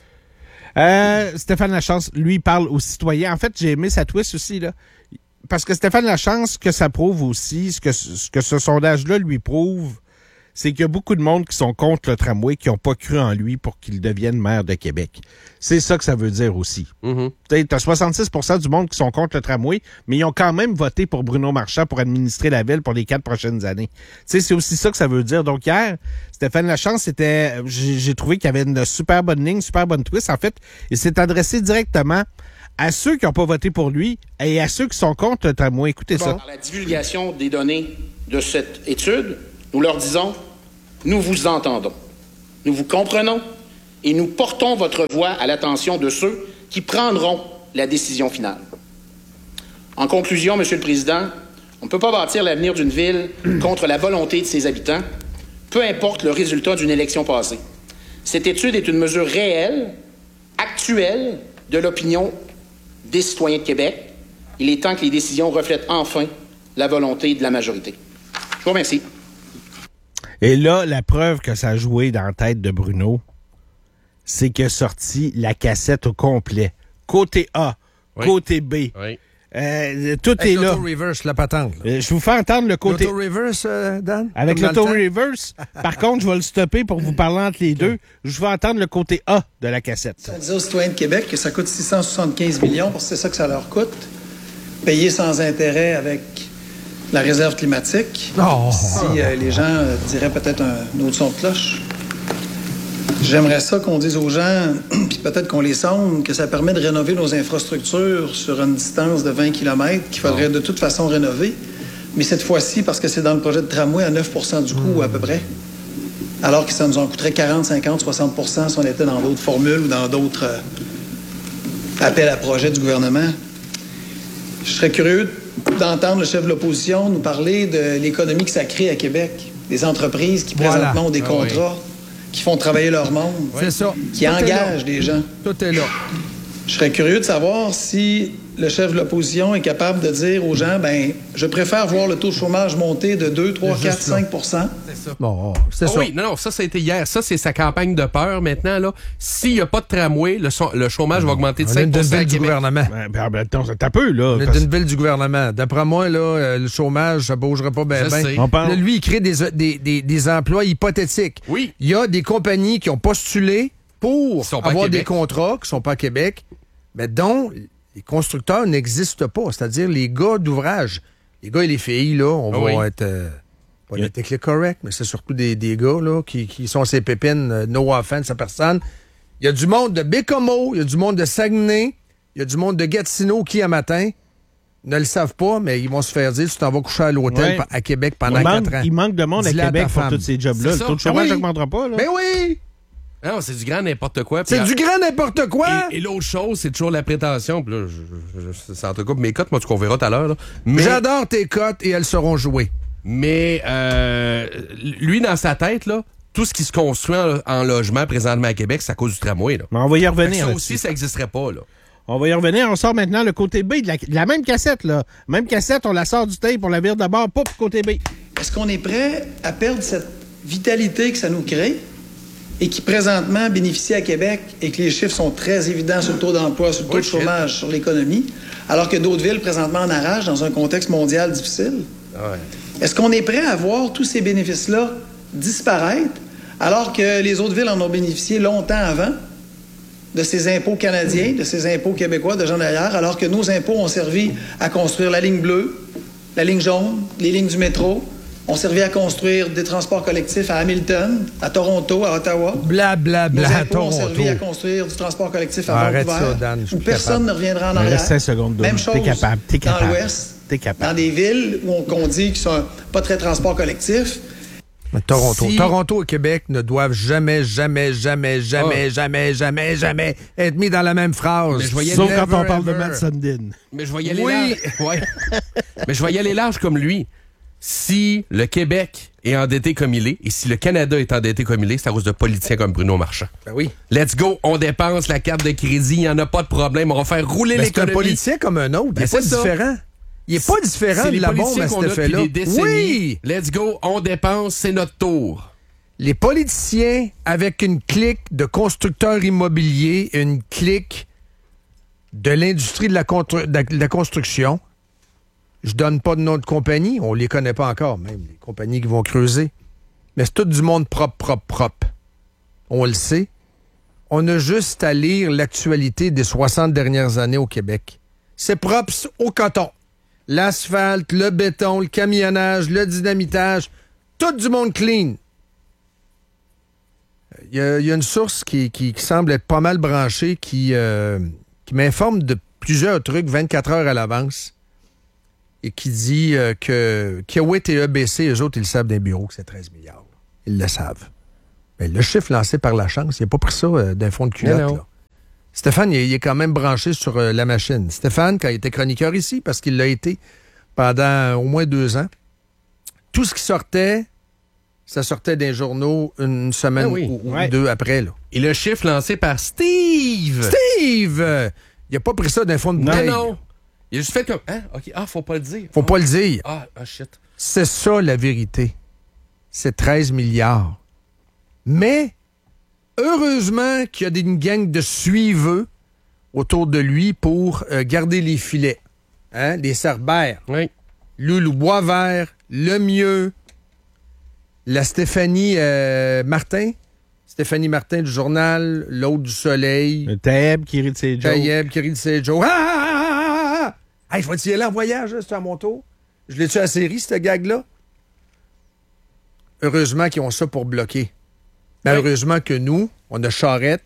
Euh, Stéphane Lachance, lui, parle aux citoyens. En fait, j'ai aimé sa twist aussi, là. Parce que Stéphane Lachance, ce que ça prouve aussi, ce que ce, que ce sondage-là lui prouve, c'est qu'il y a beaucoup de monde qui sont contre le tramway, qui n'ont pas cru en lui pour qu'il devienne maire de Québec. C'est ça que ça veut dire aussi. Mm-hmm. Tu as soixante-six pour cent du monde qui sont contre le tramway, mais ils ont quand même voté pour Bruno Marchand pour administrer la ville pour les quatre prochaines années. T'sais, c'est aussi ça que ça veut dire. Donc hier, Stéphane Lachance, c'était, j'ai, j'ai trouvé qu'il y avait une super bonne ligne, super bonne twist. En fait, il s'est adressé directement à ceux qui n'ont pas voté pour lui et à ceux qui sont contre le tramway. Écoutez bon, ça. Par la divulgation des données de cette étude, Nous leur disons, nous vous entendons, nous vous comprenons et nous portons votre voix à l'attention de ceux qui prendront la décision finale. En conclusion, Monsieur le Président, on ne peut pas bâtir l'avenir d'une ville contre la volonté de ses habitants, peu importe le résultat d'une élection passée. Cette étude est une mesure réelle, actuelle, de l'opinion des citoyens de Québec. Il est temps que les décisions reflètent enfin la volonté de la majorité. Je vous remercie. Et là, la preuve que ça a joué dans la tête de Bruno, c'est qu'il a sorti la cassette au complet. Côté A, oui. Côté B. Oui. Euh, tout Avec est là. L'auto-reverse, la patente. Euh, je vous fais entendre le côté... L'auto-reverse, euh, Dan? Avec l'auto-reverse. Par contre, je vais le stopper pour vous parler entre les deux. Je vais entendre le côté A de la cassette. On disait aux citoyens de Québec que ça coûte six cent soixante-quinze millions, parce que c'est ça que ça leur coûte. Payer sans intérêt avec la réserve climatique. Oh. Si euh, les gens euh, diraient peut-être un, un autre son de cloche. J'aimerais ça qu'on dise aux gens, puis peut-être qu'on les sonde, que ça permet de rénover nos infrastructures sur une distance de vingt kilomètres qu'il faudrait de toute façon rénover. Mais cette fois-ci, parce que c'est dans le projet de tramway à neuf pour cent du coût, mmh. à peu près. Alors que ça nous en coûterait quarante, cinquante, soixante pour cent si on était dans d'autres formules ou dans d'autres euh, appels à projets du gouvernement. Je serais curieux d'entendre le chef de l'opposition nous parler de l'économie que ça crée à Québec. Des entreprises qui voilà. présentement ont des ah, contrats. Oui. Qui font travailler leur monde, c'est ça. qui Tout engagent des gens. Tout est là. Je serais curieux de savoir si le chef de l'opposition est capable de dire aux gens, ben, je préfère voir le taux de chômage monter de deux, trois, quatre, cinq pour cent. C'est ça. Bon, c'est oh, ça. Oui, non, non, ça, ça a été hier. Ça, c'est sa campagne de peur maintenant. Là. S'il n'y a pas de tramway, le, son, le chômage va augmenter de cinq pour cent. On est d'une ville du gouvernement. Ben, ben, ben, attends, c'est un peu, là. On est parce... d'une ville du gouvernement. D'après moi, là, euh, le chômage, ça ne bougera pas bien. Ben. Parle... Lui, il crée des, des, des, des emplois hypothétiques. Oui. Il y a des compagnies qui ont postulé pour avoir des contrats qui ne sont pas à Québec, mais dont les constructeurs n'existent pas. C'est-à-dire les gars d'ouvrage. Les gars et les filles, là, on oh va oui. être... Euh, pas yeah. techniquement correct, mais c'est surtout des, des gars là, qui, qui sont ces pépines, euh, no offense à personne. Il y a du monde de Bécomo, il y a du monde de Saguenay, il y a du monde de Gatineau qui, un matin, ne le savent pas, mais ils vont se faire dire tu t'en vas coucher à l'hôtel ouais. à Québec pendant quatre ans. Il manque de monde Dis-le à Québec à pour tous ces jobs-là. Le taux de chômage n'augmentera oui. pas. Là. Mais oui! Non, c'est du grand n'importe quoi. C'est du grand n'importe quoi! Et, et l'autre chose, c'est toujours la prétention. Puis là, je, je, je, ça entrecoupe mes cotes, moi, tu qu'on verra tout à l'heure. Mais... J'adore tes cotes et elles seront jouées. Mais euh, lui, dans sa tête, là, tout ce qui se construit en, en logement présentement à Québec, c'est à cause du tramway. Là. Mais on va y revenir. Ça aussi, ça n'existerait pas. Là. On va y revenir. On sort maintenant le côté B de la, de la même cassette. Là. Même cassette, on la sort du tape, on la vire d'abord, pas pour côté B. Est-ce qu'on est prêt à perdre cette vitalité que ça nous crée et qui présentement bénéficie à Québec et que les chiffres sont très évidents sur le taux d'emploi, sur le taux oui, de chômage, shit. sur l'économie, alors que d'autres villes présentement en arrachent dans un contexte mondial difficile? Ouais. Est-ce qu'on est prêt à voir tous ces bénéfices-là disparaître alors que les autres villes en ont bénéficié longtemps avant de ces impôts canadiens, de ces impôts québécois de gens d'ailleurs, alors que nos impôts ont servi à construire la ligne bleue, la ligne jaune, les lignes du métro, ont servi à construire des transports collectifs à Hamilton, à Toronto, à Ottawa. Bla, bla, bla, nos impôts Toronto. ont servi à construire du transport collectif à Arrête Vancouver, ça, Dan, où personne capable. ne reviendra en arrière. Reste cinq secondes, Même chose T'es capable. T'es capable. dans l'Ouest, T'es capable. dans des villes où on, qu'on dit qu'ils sont pas très transport collectif. Toronto. Si... Toronto et Québec ne doivent jamais, jamais, jamais, jamais, oh. jamais, jamais, jamais être mis dans la même phrase. Sauf quand on parle ever. de Matt Sundin. Mais je vais y aller oui. large. Ouais. Mais je vais y aller large comme lui. Si le Québec est endetté comme il est, et si le Canada est endetté comme il est, c'est à cause de politiciens comme Bruno Marchand. Ben oui. Let's go, on dépense la carte de crédit, il n'y en a pas de problème, on va faire rouler ben l'économie. C'est un politicien comme un autre, ben il n'est pas ça. différent. Il n'est pas différent c'est de la bombe à cet effet-là. Oui! Let's go, on dépense, c'est notre tour. Les politiciens, avec une clique de constructeurs immobiliers, une clique de l'industrie de la, constru- de la construction, je donne pas de nom de compagnie, on les connaît pas encore, même les compagnies qui vont creuser, mais c'est tout du monde propre, propre, propre. On le sait. On a juste à lire l'actualité des soixante dernières années au Québec. C'est propre au coton. L'asphalte, le béton, le camionnage, le dynamitage, tout du monde clean. Il y, y a une source qui, qui, qui semble être pas mal branchée, qui, euh, qui m'informe de plusieurs trucs vingt-quatre heures à l'avance. et qui dit euh, que Kiewit et E B C, eux autres, ils le savent d'un bureau que c'est treize milliards. Ils le savent. Mais le chiffre lancé par la chance, il n'a pas pris ça euh, d'un fond de culotte. Là. Stéphane, il, il est quand même branché sur euh, la machine. Stéphane, quand il était chroniqueur ici, parce qu'il l'a été pendant au moins deux ans, tout ce qui sortait, ça sortait des journaux une semaine ah oui. ou, ou ouais. deux après. Là. Et le chiffre lancé par Steve! Steve! Euh, il n'a pas pris ça d'un fond de bouteille. Non, non. Il a juste fait comme, hein? OK, ah, faut pas le dire. Faut ah. pas le dire. Ah, ah, shit. C'est ça, la vérité. C'est treize milliards. Mais, heureusement qu'il y a une gang de suiveux autour de lui pour euh, garder les filets. Hein? Les Cerbères. Oui. Loulou Boisvert, Lemieux, la Stéphanie euh, Martin. Stéphanie Martin du Journal, l'autre du Soleil. Le Taïeb qui rit de ses jokes. Taïeb qui rit de ses jokes. Ah, ah, ah, ah, ah! Hey, je vais-tu y aller en voyage, là, c'est à mon tour? Je l'ai-tu à la série, cette gag-là? Heureusement qu'ils ont ça pour bloquer. Mais oui. Heureusement que nous, on a Charette,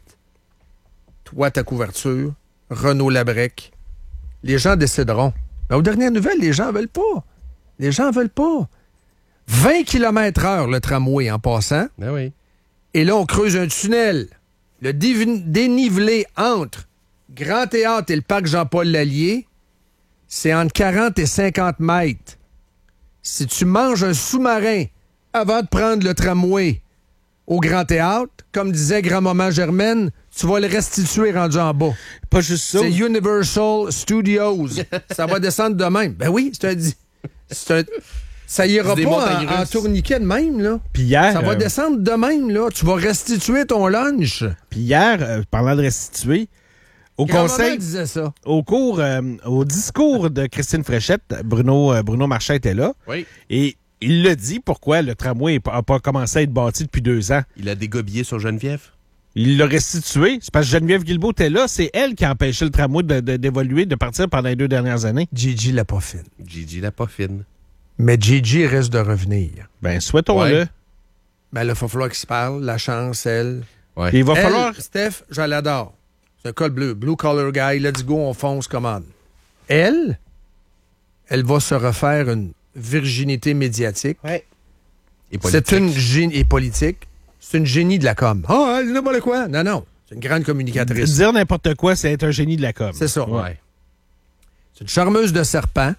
toi, ta couverture, Renaud Labrec. Les gens décideront. Mais aux dernières nouvelles, les gens veulent pas. Les gens veulent pas. vingt kilomètres heure le tramway en passant. Ben oui. Et là, on creuse un tunnel. Le div- dénivelé entre Grand Théâtre et le parc Jean-Paul Lallier, c'est entre quarante et cinquante mètres. Si tu manges un sous-marin avant de prendre le tramway au Grand Théâtre, comme disait grand-maman Germaine, tu vas le restituer rendu en bas. Pas juste ça. C'est Universal Studios. Ça va descendre de même. Ben oui, c'est un... C'est un ça ira pas en, en tourniquet de même, là. Puis hier... Ça va euh, descendre de même, là. Tu vas restituer ton lunch. Puis hier, euh, parlant de restituer, au conseil... disait ça. Au cours, euh, au discours de Christine Fréchette, Bruno, euh, Bruno Marchand était là. Oui. Et il l'a dit pourquoi le tramway n'a pas commencé à être bâti depuis deux ans. Il a dégobillé sur Geneviève. Il l'a restitué. C'est parce que Geneviève Guilbeault était là. C'est elle qui a empêché le tramway de, de, d'évoluer, de partir pendant les deux dernières années. Gigi l'a pas fine. Gigi l'a pas fine. Mais Gigi risque de revenir. Ben, souhaitons-le. Ouais. Ben là, il va falloir qu'il se parle. La chance, elle. Ouais. Il va Elle, falloir... Steph, je l'adore. C'est un col bleu. Blue collar guy. Let's go, on fonce, commande. Elle, elle va se refaire une virginité médiatique. Ouais. Et politique. C'est une génie... Et politique. C'est une génie de la com. Ah, oh, elle dit n'importe quoi. Non, non. C'est une grande communicatrice. Dire n'importe quoi, c'est être un génie de la com. C'est ça. Ouais. C'est une charmeuse de serpent.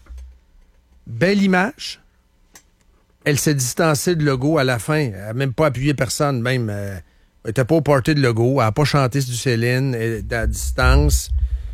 Belle image. Elle s'est distancée de Legault à la fin. Elle n'a même pas appuyé personne. Même, euh, elle n'était pas au party de Legault. Elle n'a pas chanté du Céline elle, à distance.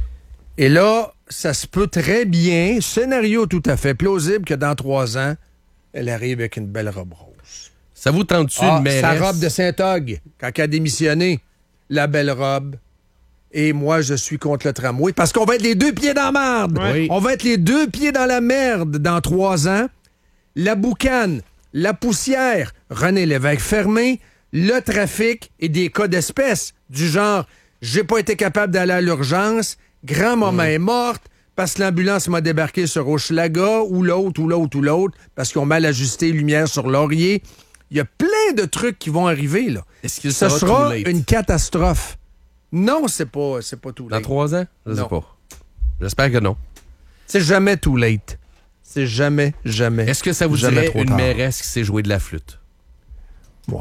Et là, ça se peut très bien, scénario tout à fait plausible, que dans trois ans, elle arrive avec une belle robe rose. Ça vous tente-tu Ah, une mairesse? sa robe de Saint-Og, quand elle a démissionné. La belle robe. Et moi, je suis contre le tramway. Parce qu'on va être les deux pieds dans la merde. Oui. On va être les deux pieds dans la merde dans trois ans. La boucane, la poussière, René Lévesque fermé, le trafic et des cas d'espèces du genre « j'ai pas été capable d'aller à l'urgence »,« grand-maman mmh. est morte », parce que l'ambulance m'a débarqué sur Hochelaga, ou l'autre, ou l'autre, ou l'autre, parce qu'ils ont mal ajusté lumière sur Laurier. Il y a plein de trucs qui vont arriver, là. Est-ce que Ce ça sera une catastrophe. Non, c'est pas, c'est pas tout late. Dans trois ans? Je Non. sais pas. J'espère que non. C'est jamais too late. C'est jamais, jamais. Est-ce que ça vous jamais dirait trop une tard. mairesse qui sait jouer de la flûte? Ouais.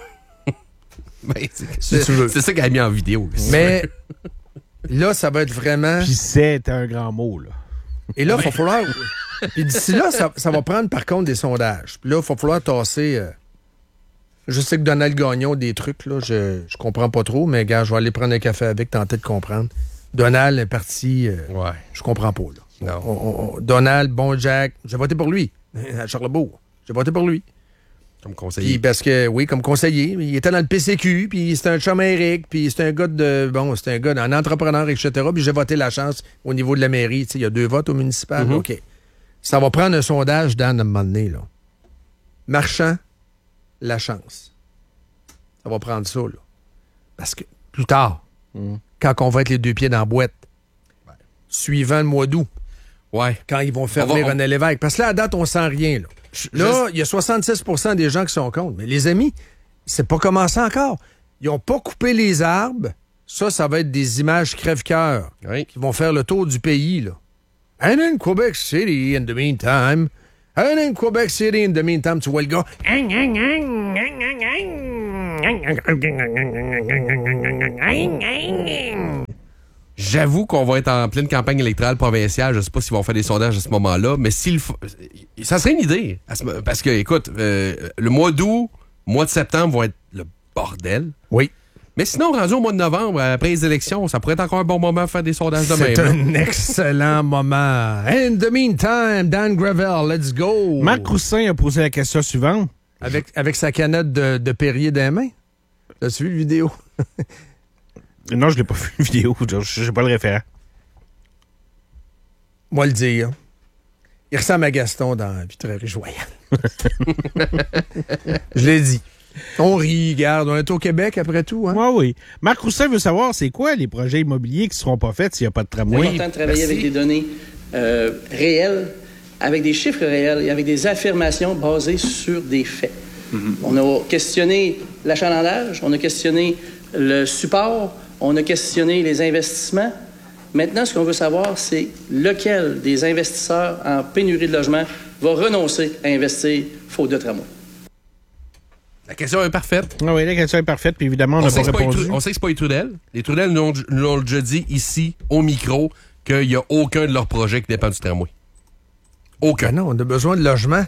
Ben, c'est, Si tu veux. c'est ça qu'elle a mis en vidéo. Mais là, ça va être vraiment... Puis c'est un grand mot, là. Et là, il va falloir... Puis d'ici là, ça, ça va prendre, par contre, des sondages. Puis là, il va falloir tasser... euh, Je sais que Donald Gagnon, des trucs, là, je, je comprends pas trop, mais gars, je vais aller prendre un café avec, tenter de comprendre. Donald est parti... euh, Ouais. Je comprends pas, là. Non. On- on- on- Donald, bon Jack, j'ai voté pour lui, à Charlebourg. J'ai voté pour lui. Comme Puis conseiller. parce que, oui, comme conseiller, il était dans le P C Q, puis c'était un chum Eric, puis c'était un gars de, bon, c'était un gars, un entrepreneur, et cetera. Puis j'ai voté la chance au niveau de la mairie. Tu sais, il y a deux votes au municipal. Mhm. OK. Ça va prendre un sondage, Dan, à un moment donné, là. Marchand, la chance. Ça va prendre ça, là. Parce que, plus tard, quand on va être les deux pieds dans la boîte, suivant le mois d'août, Ouais. quand ils vont fermer On va- on- René Lévesque. Parce que là, à date, on sent rien. Là, là il y a soixante-six pour cent des gens qui sont contre. Mais les amis, c'est pas commencé encore. Ils n'ont pas coupé les arbres. Ça, ça va être des images crève-cœur Oui. qui vont faire le tour du pays. Là. And in Quebec City, in the meantime, and in Quebec City, in the meantime, tu vois le gars. J'avoue qu'on va être en pleine campagne électorale provinciale. Je sais pas s'ils vont faire des sondages à ce moment-là, mais s'il faut... ça serait une idée. Parce que, écoute, euh, le mois d'août, mois de septembre vont être le bordel. Oui. Mais sinon, rendu au mois de novembre, après les élections, ça pourrait être encore un bon moment de faire des sondages de même. C'est un excellent moment. In the meantime, Dan Gravel, let's go. Marc Roussin a posé la question suivante. Avec, avec sa canette de, de Perrier dans les mains. T'as-tu vu la vidéo? Non, je l'ai pas vu, la vidéo. Je n'ai pas le référent. Moi le dire. Il ressemble à Gaston dans Vitrerie Joyal. Je l'ai dit. On rit, regarde. On est au Québec après tout. Hein? Oui, oui. Marc Roussin veut savoir c'est quoi les projets immobiliers qui ne seront pas faits s'il n'y a pas de tramway. C'est important de travailler merci. avec des données euh, réelles, avec des chiffres réels et avec des affirmations basées sur des faits. Mm-hmm. On a questionné l'achalandage, on a questionné le support, on a questionné les investissements. Maintenant, ce qu'on veut savoir, c'est lequel des investisseurs en pénurie de logement va renoncer à investir faute de tramway. La question est parfaite. Ah oui, la question est parfaite, puis évidemment, on n'a pas répondu. Pas on sait que c'est pas les Trudel. Les Trudel nous ont, nous ont déjà dit ici, au micro, qu'il n'y a aucun de leurs projets qui dépend du tramway. Aucun. Ben non, on a besoin de logements.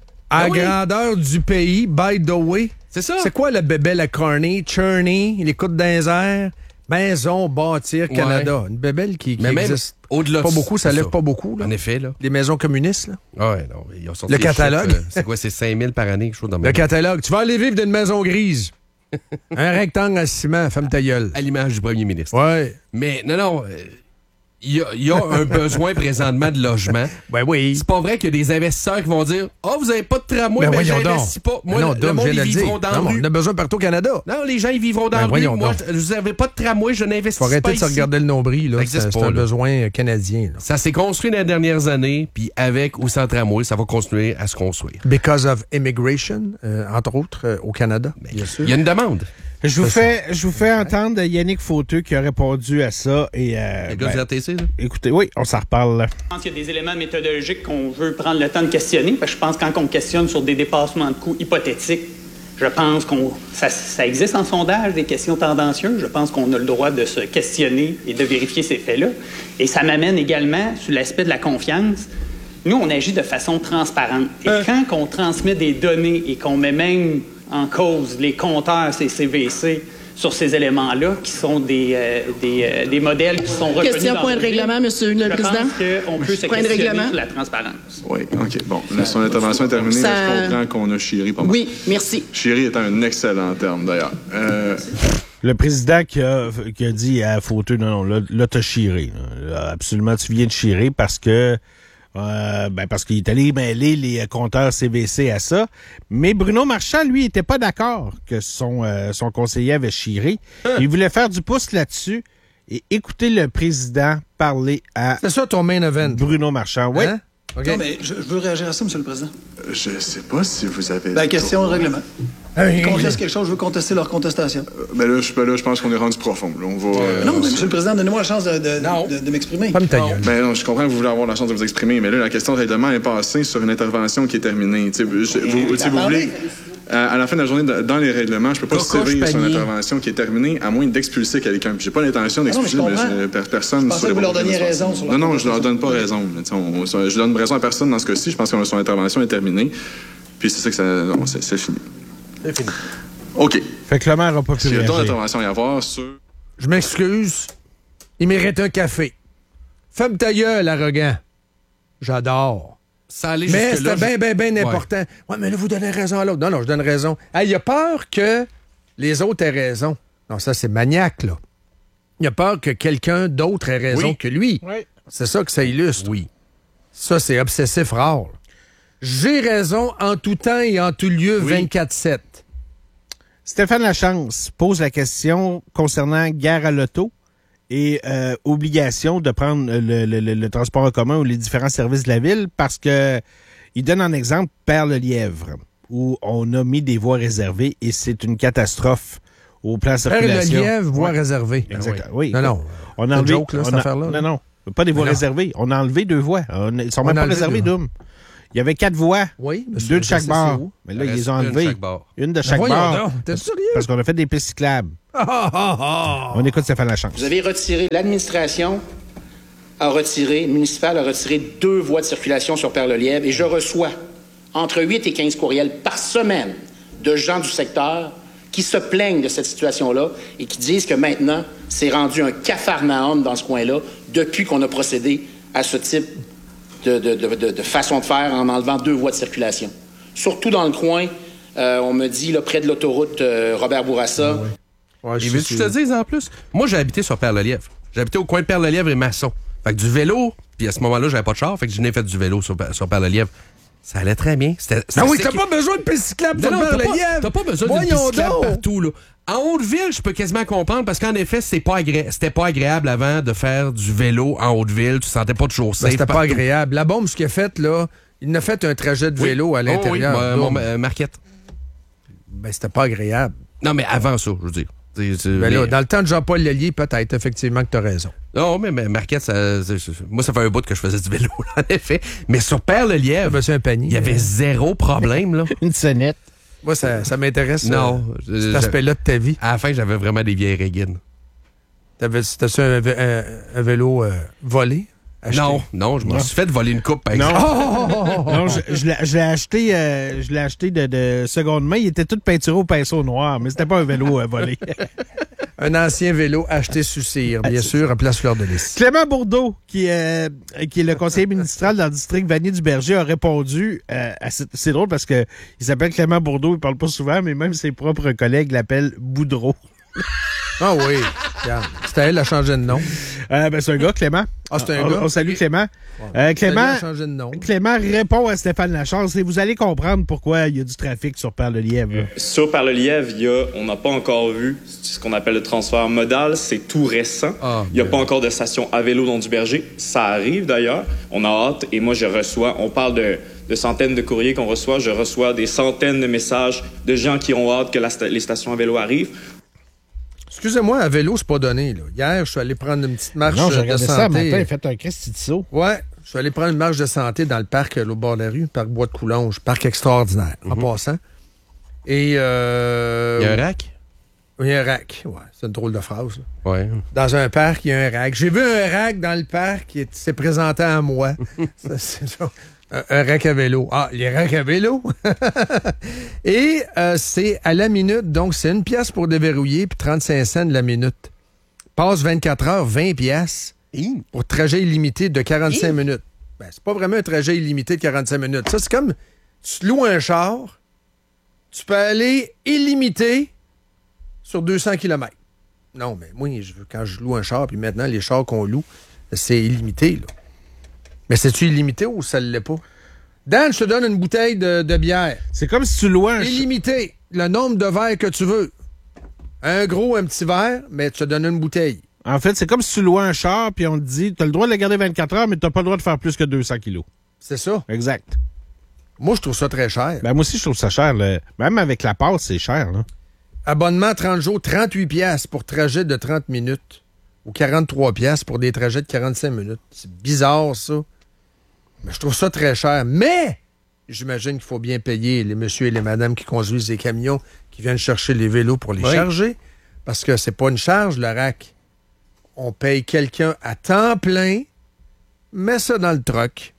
À Ben oui. grandeur du pays, by the way. C'est ça. C'est quoi la bébelle à Carney, Cherney, les coups d'un air, Maison Bâtir Canada? Ouais. Une bébelle qui, qui Mais même existe au-delà pas de beaucoup, ça c'est lève ça. pas beaucoup. Là. En effet, là. Les maisons communistes, là. Ah ouais, non, ils ont sorti Le les catalogue. chiffres, euh, c'est quoi, c'est cinq mille par année, quelque chose dans Le catalogue. Tu vas aller vivre dans une maison grise. Un rectangle à ciment, femme ta gueule. À l'image du premier ministre. Ouais. Mais non, non, euh, il y a, il y a un besoin présentement de logement. Ben oui. C'est pas vrai qu'il y a des investisseurs qui vont dire « Ah, oh, vous avez pas de tramway, Ben mais voyons j'investis pas. » Moi, Ben non, le, Dom, le monde, je viens ils de le vivront dire. dans Non, la rue. on a besoin partout au Canada. Non, les gens, ils vivront dans Ben la rue. voyons Moi, donc. je- vous avez pas de tramway, je n'investis Faut pas arrêter de se ici. regarder le nombril. Là. Ça existe C'est, pas, c'est un là. besoin euh, canadien. Là. Ça s'est construit dans les dernières années, puis avec ou sans tramway, ça va continuer à se construire. Because of immigration, euh, entre autres, euh, au Canada. Bien sûr. Il y a une demande. Je vous, fais, je vous fais entendre Yannick Fauteux qui a répondu à ça. Et, euh, Le gars ben, du R T C, là. écoutez, oui, on s'en reparle. Je pense qu'il y a des éléments méthodologiques qu'on veut prendre le temps de questionner, parce que je pense que quand on questionne sur des dépassements de coûts hypothétiques, je pense qu'on ça, ça existe en sondage, des questions tendancieuses. Je pense qu'on a le droit de se questionner et de vérifier ces faits-là. Et ça m'amène également sur l'aspect de la confiance. Nous, on agit de façon transparente. Et euh. quand on transmet des données et qu'on met même en cause les compteurs C C V C sur ces éléments-là, qui sont des, euh, des, euh, des modèles qui sont reconnus. Question, dans point le de règlement, Monsieur le je Président. pense qu'on peut se Point de questionner règlement. sur la transparence. Oui, OK. Bon, là, son intervention est terminée. Ça- Là, je comprends qu'on a chieri pas mal. Oui, merci. Chieri est un excellent terme, d'ailleurs. Euh, Le président qui a, qui a dit à Fauteux, non, non, là, là t'as chiré. Là. Là, absolument, tu viens de chirer parce que euh, ben parce qu'il est allé mêler les compteurs C V C à ça. Mais Bruno Marchand, lui, était pas d'accord que son, euh, son conseiller avait chiré. Il voulait faire du pouce là-dessus et écouter le président parler à C'est ça ton main event. Bruno Marchand. Oui. Hein? OK. Non, mais je, je veux réagir à ça, M. le Président. je sais pas si vous avez... La question de règlement. Hey, Ils contestent quelque chose, je veux contester leur contestation. Euh, ben là, je, ben là, je pense qu'on est rendu profond. Là, on va... euh, non, mais M. le Président, donnez-moi la chance de, de, de, de m'exprimer. Femme ta gueule. Ben non, je comprends que vous voulez avoir la chance de vous exprimer, mais là, la question de règlement est passée sur une intervention qui est terminée. Tu sais, vous, je- vous, tu sais, vous voulez... À, à la fin de la journée, dans dans les règlements, je peux pas Cocoche sévir sur une panier. intervention qui est terminée, à moins d'expulser quelqu'un. Puis j'ai pas l'intention d'expulser Ah non, mais je mais, comprends. per- personne. Je pensais sur les que vous leur propos donniez que je raison fais. sur Non, leur non, je leur donne pas contestation. raison. Mais, tu sais, on- on- je donne raison à personne dans ce cas-ci. Je pense que son intervention est terminée. Puis c'est ça que ça... Non, c'est c'est fini. C'est fini. OK. Fait que le maire n'a pas pu S'il y a d'autres réagir. interventions à y avoir sur... Je m'excuse. Il mérite un café. Femme ta gueule, arrogant. J'adore. Ça allait Mais jusque-là, c'était je- bien, bien, bien Ouais. important. Ouais, mais là, vous donnez raison à l'autre. Non, non, je donne raison. Il a peur que les autres aient raison. Non, ça, c'est maniaque, là. Il a peur que quelqu'un d'autre ait raison Oui. que lui. Oui. C'est ça que ça illustre. Oui. Ça, c'est obsessif rare. J'ai raison en tout temps et en tout lieu Oui. vingt-quatre sept. Stéphane Lachance pose la question concernant guerre à l'auto et euh, obligation de prendre le, le- le- le transport en commun ou les différents services de la ville parce que il donne en exemple Père-le-Lièvre où on a mis des voies réservées et c'est une catastrophe au plan Père circulation. le lièvre, voie Ouais. réservée. Exact. Oui. Non, non. On C'est a une enlevé, joke, là, on cette a- affaire-là, là. Non, non. Pas des voies non. réservées. On a enlevé deux voies. On, ils sont On même a pas enlevé réservées, deux. Doom. Il y avait quatre voies. Oui, mais Deux de chaque c'est bord. où? Mais là, Il ils les ont reste une de enlevées. chaque bord. Une de Ben chaque voyons bord. donc, t'es sérieux? Parce qu'on a fait des pistes cyclables. Ah, ah, ah, ah. On écoute Stéphane Lachance. Vous avez retiré, l'administration a retiré, le municipal a retiré deux voies de circulation sur Perle-Lièvre et je reçois entre huit et quinze courriels par semaine de gens du secteur qui se plaignent de cette situation-là et qui disent que maintenant, c'est rendu un capharnaüm dans ce coin-là depuis qu'on a procédé à ce type de, de, de, de, de façon de faire en enlevant deux voies de circulation. Surtout dans le coin, euh, on me dit, là, près de l'autoroute euh, Robert Bourassa. Ouais. Ouais, Et je veux-tu sais. que je te dise en plus? Moi, j'ai habité sur Perle-Lièvre. J'ai habité au coin de Perle-Lièvre et Masson. Fait que du vélo, puis à ce moment-là, j'avais pas de char, fait que je n'ai fait du vélo sur, sur Perle-Lièvre. Ça allait très bien. C'était, c'était Ah oui, t'as sécu- pas besoin de piste cyclable Non, sur non, t'as pas, Perle-Lièvre. t'as pas besoin d'une Voyons piste cyclable donc. partout, là. En Haute-Ville, je peux quasiment comprendre parce qu'en effet, c'est pas agré- c'était pas agréable avant de faire du vélo en Haute-Ville. Tu te sentais pas toujours Ben, safe. c'était pas partout. agréable. La bombe, ce qu'il a fait, là, il a fait un trajet de Oui. vélo à Oh, l'intérieur. oui, Donc, mon, mon, euh, Marquette. ben, c'était pas agréable. Non, mais avant ça, je veux dire. C'est- c'est- Ben là, mais- dans le temps de Jean-Paul Lallier, peut-être, effectivement, que t'as raison. Non, mais, mais Marquette, ça, c'est- c'est- moi, ça fait un bout que je faisais du vélo, là, en effet. Mais sur Perle-Lièvre, Monsieur un panier. il y avait zéro problème, là. Une sonnette. Moi, ça, ça m'intéresse, Non. euh, cet je- aspect-là de ta vie. À la fin, j'avais vraiment des vieilles régines. T'avais, c'était-tu un, vé- un- un vélo euh, volé? Acheté? Non, non, je m'en Non. suis fait voler une coupe, par Non. exemple. Non, je, je l'ai, je l'ai acheté, euh, je l'ai acheté de, de seconde main. Il était tout peinturé au pinceau noir, mais c'était pas un vélo euh, volé. Un ancien vélo acheté sous cire, bien sûr, à Place Fleur de Lys. Clément Bourdeau, qui, est, qui est le conseiller ministral dans le district Vanier-du-Berger, a répondu euh, à ce- c'est drôle parce que il s'appelle Clément Bourdeau, il parle pas souvent, mais même ses propres collègues l'appellent Boudreau. Ah oui, regarde. C'était elle, a changé de nom. Euh, ben, c'est un gars, Clément. Ah, c'est un on, gars? On salue Clément. Euh, Elle Clément, a changé de nom. Clément répond à Stéphane Lachance et vous allez comprendre pourquoi il y a du trafic sur Perle-Lièvre. Sur Perle-Lièvre, il y a, on n'a pas encore vu ce qu'on appelle le transfert modal. C'est tout récent. Ah, il n'y a bien. pas encore de station à vélo dans du Berger. Ça arrive d'ailleurs. On a hâte et moi, je reçois, on parle de, de centaines de courriers qu'on reçoit. Je reçois des centaines de messages de gens qui ont hâte que la sta- les stations à vélo arrivent. Excusez-moi, à vélo, c'est pas donné. Là. Hier, je suis allé prendre une petite marche Non, j'ai de regardé santé. ça un matin, il a fait un Christy de saut. Ouais, je suis allé prendre une marche de santé dans le parc, là, au bord de la rue, parc Bois de Coulonges, parc extraordinaire, en passant. Et euh, Il y a un rack? il y a un rack. Ouais, c'est une drôle de phrase. là. Ouais. Dans un parc, il y a un rack. J'ai vu un rack dans le parc qui est- s'est présenté à moi. Ça, c'est ça. Un, un rack à vélo. Ah, les racks à vélo. Et euh, c'est à la minute, donc c'est une pièce pour déverrouiller puis trente-cinq cents la minute. Passe vingt-quatre heures, vingt pièces pour trajet illimité de quarante-cinq minutes. Ben, c'est pas vraiment un trajet illimité de quarante-cinq minutes. Ça, c'est comme tu te loues un char, tu peux aller illimité sur deux cents kilomètres. Non, mais moi, je veux, quand je loue un char, puis maintenant, les chars qu'on loue, c'est illimité, là. Mais c'est-tu illimité ou ça ne l'est pas? Dan, je te donne une bouteille de, de bière. C'est comme si tu louais un... ch- Illimité. Le nombre de verres que tu veux. Un gros, un petit verre, mais tu te donnes une bouteille. En fait, c'est comme si tu louais un char puis on te dit, tu as le droit de le garder vingt-quatre heures, mais tu n'as pas le droit de faire plus que deux cents kilos. C'est ça. Exact. Moi, je trouve ça très cher. Ben, moi aussi, je trouve ça cher. Là. Même avec la passe, c'est cher. Là. Abonnement trente jours, trente-huit piastres pour trajet de trente minutes. Ou quarante-trois piastres pour des trajets de quarante-cinq minutes. C'est bizarre, ça. Mais je trouve ça très cher. Mais, j'imagine qu'il faut bien payer les messieurs et les madames qui conduisent les camions, qui viennent chercher les vélos pour les Oui. charger. Parce que c'est pas une charge, le rack. On paye quelqu'un à temps plein, met ça dans le truck.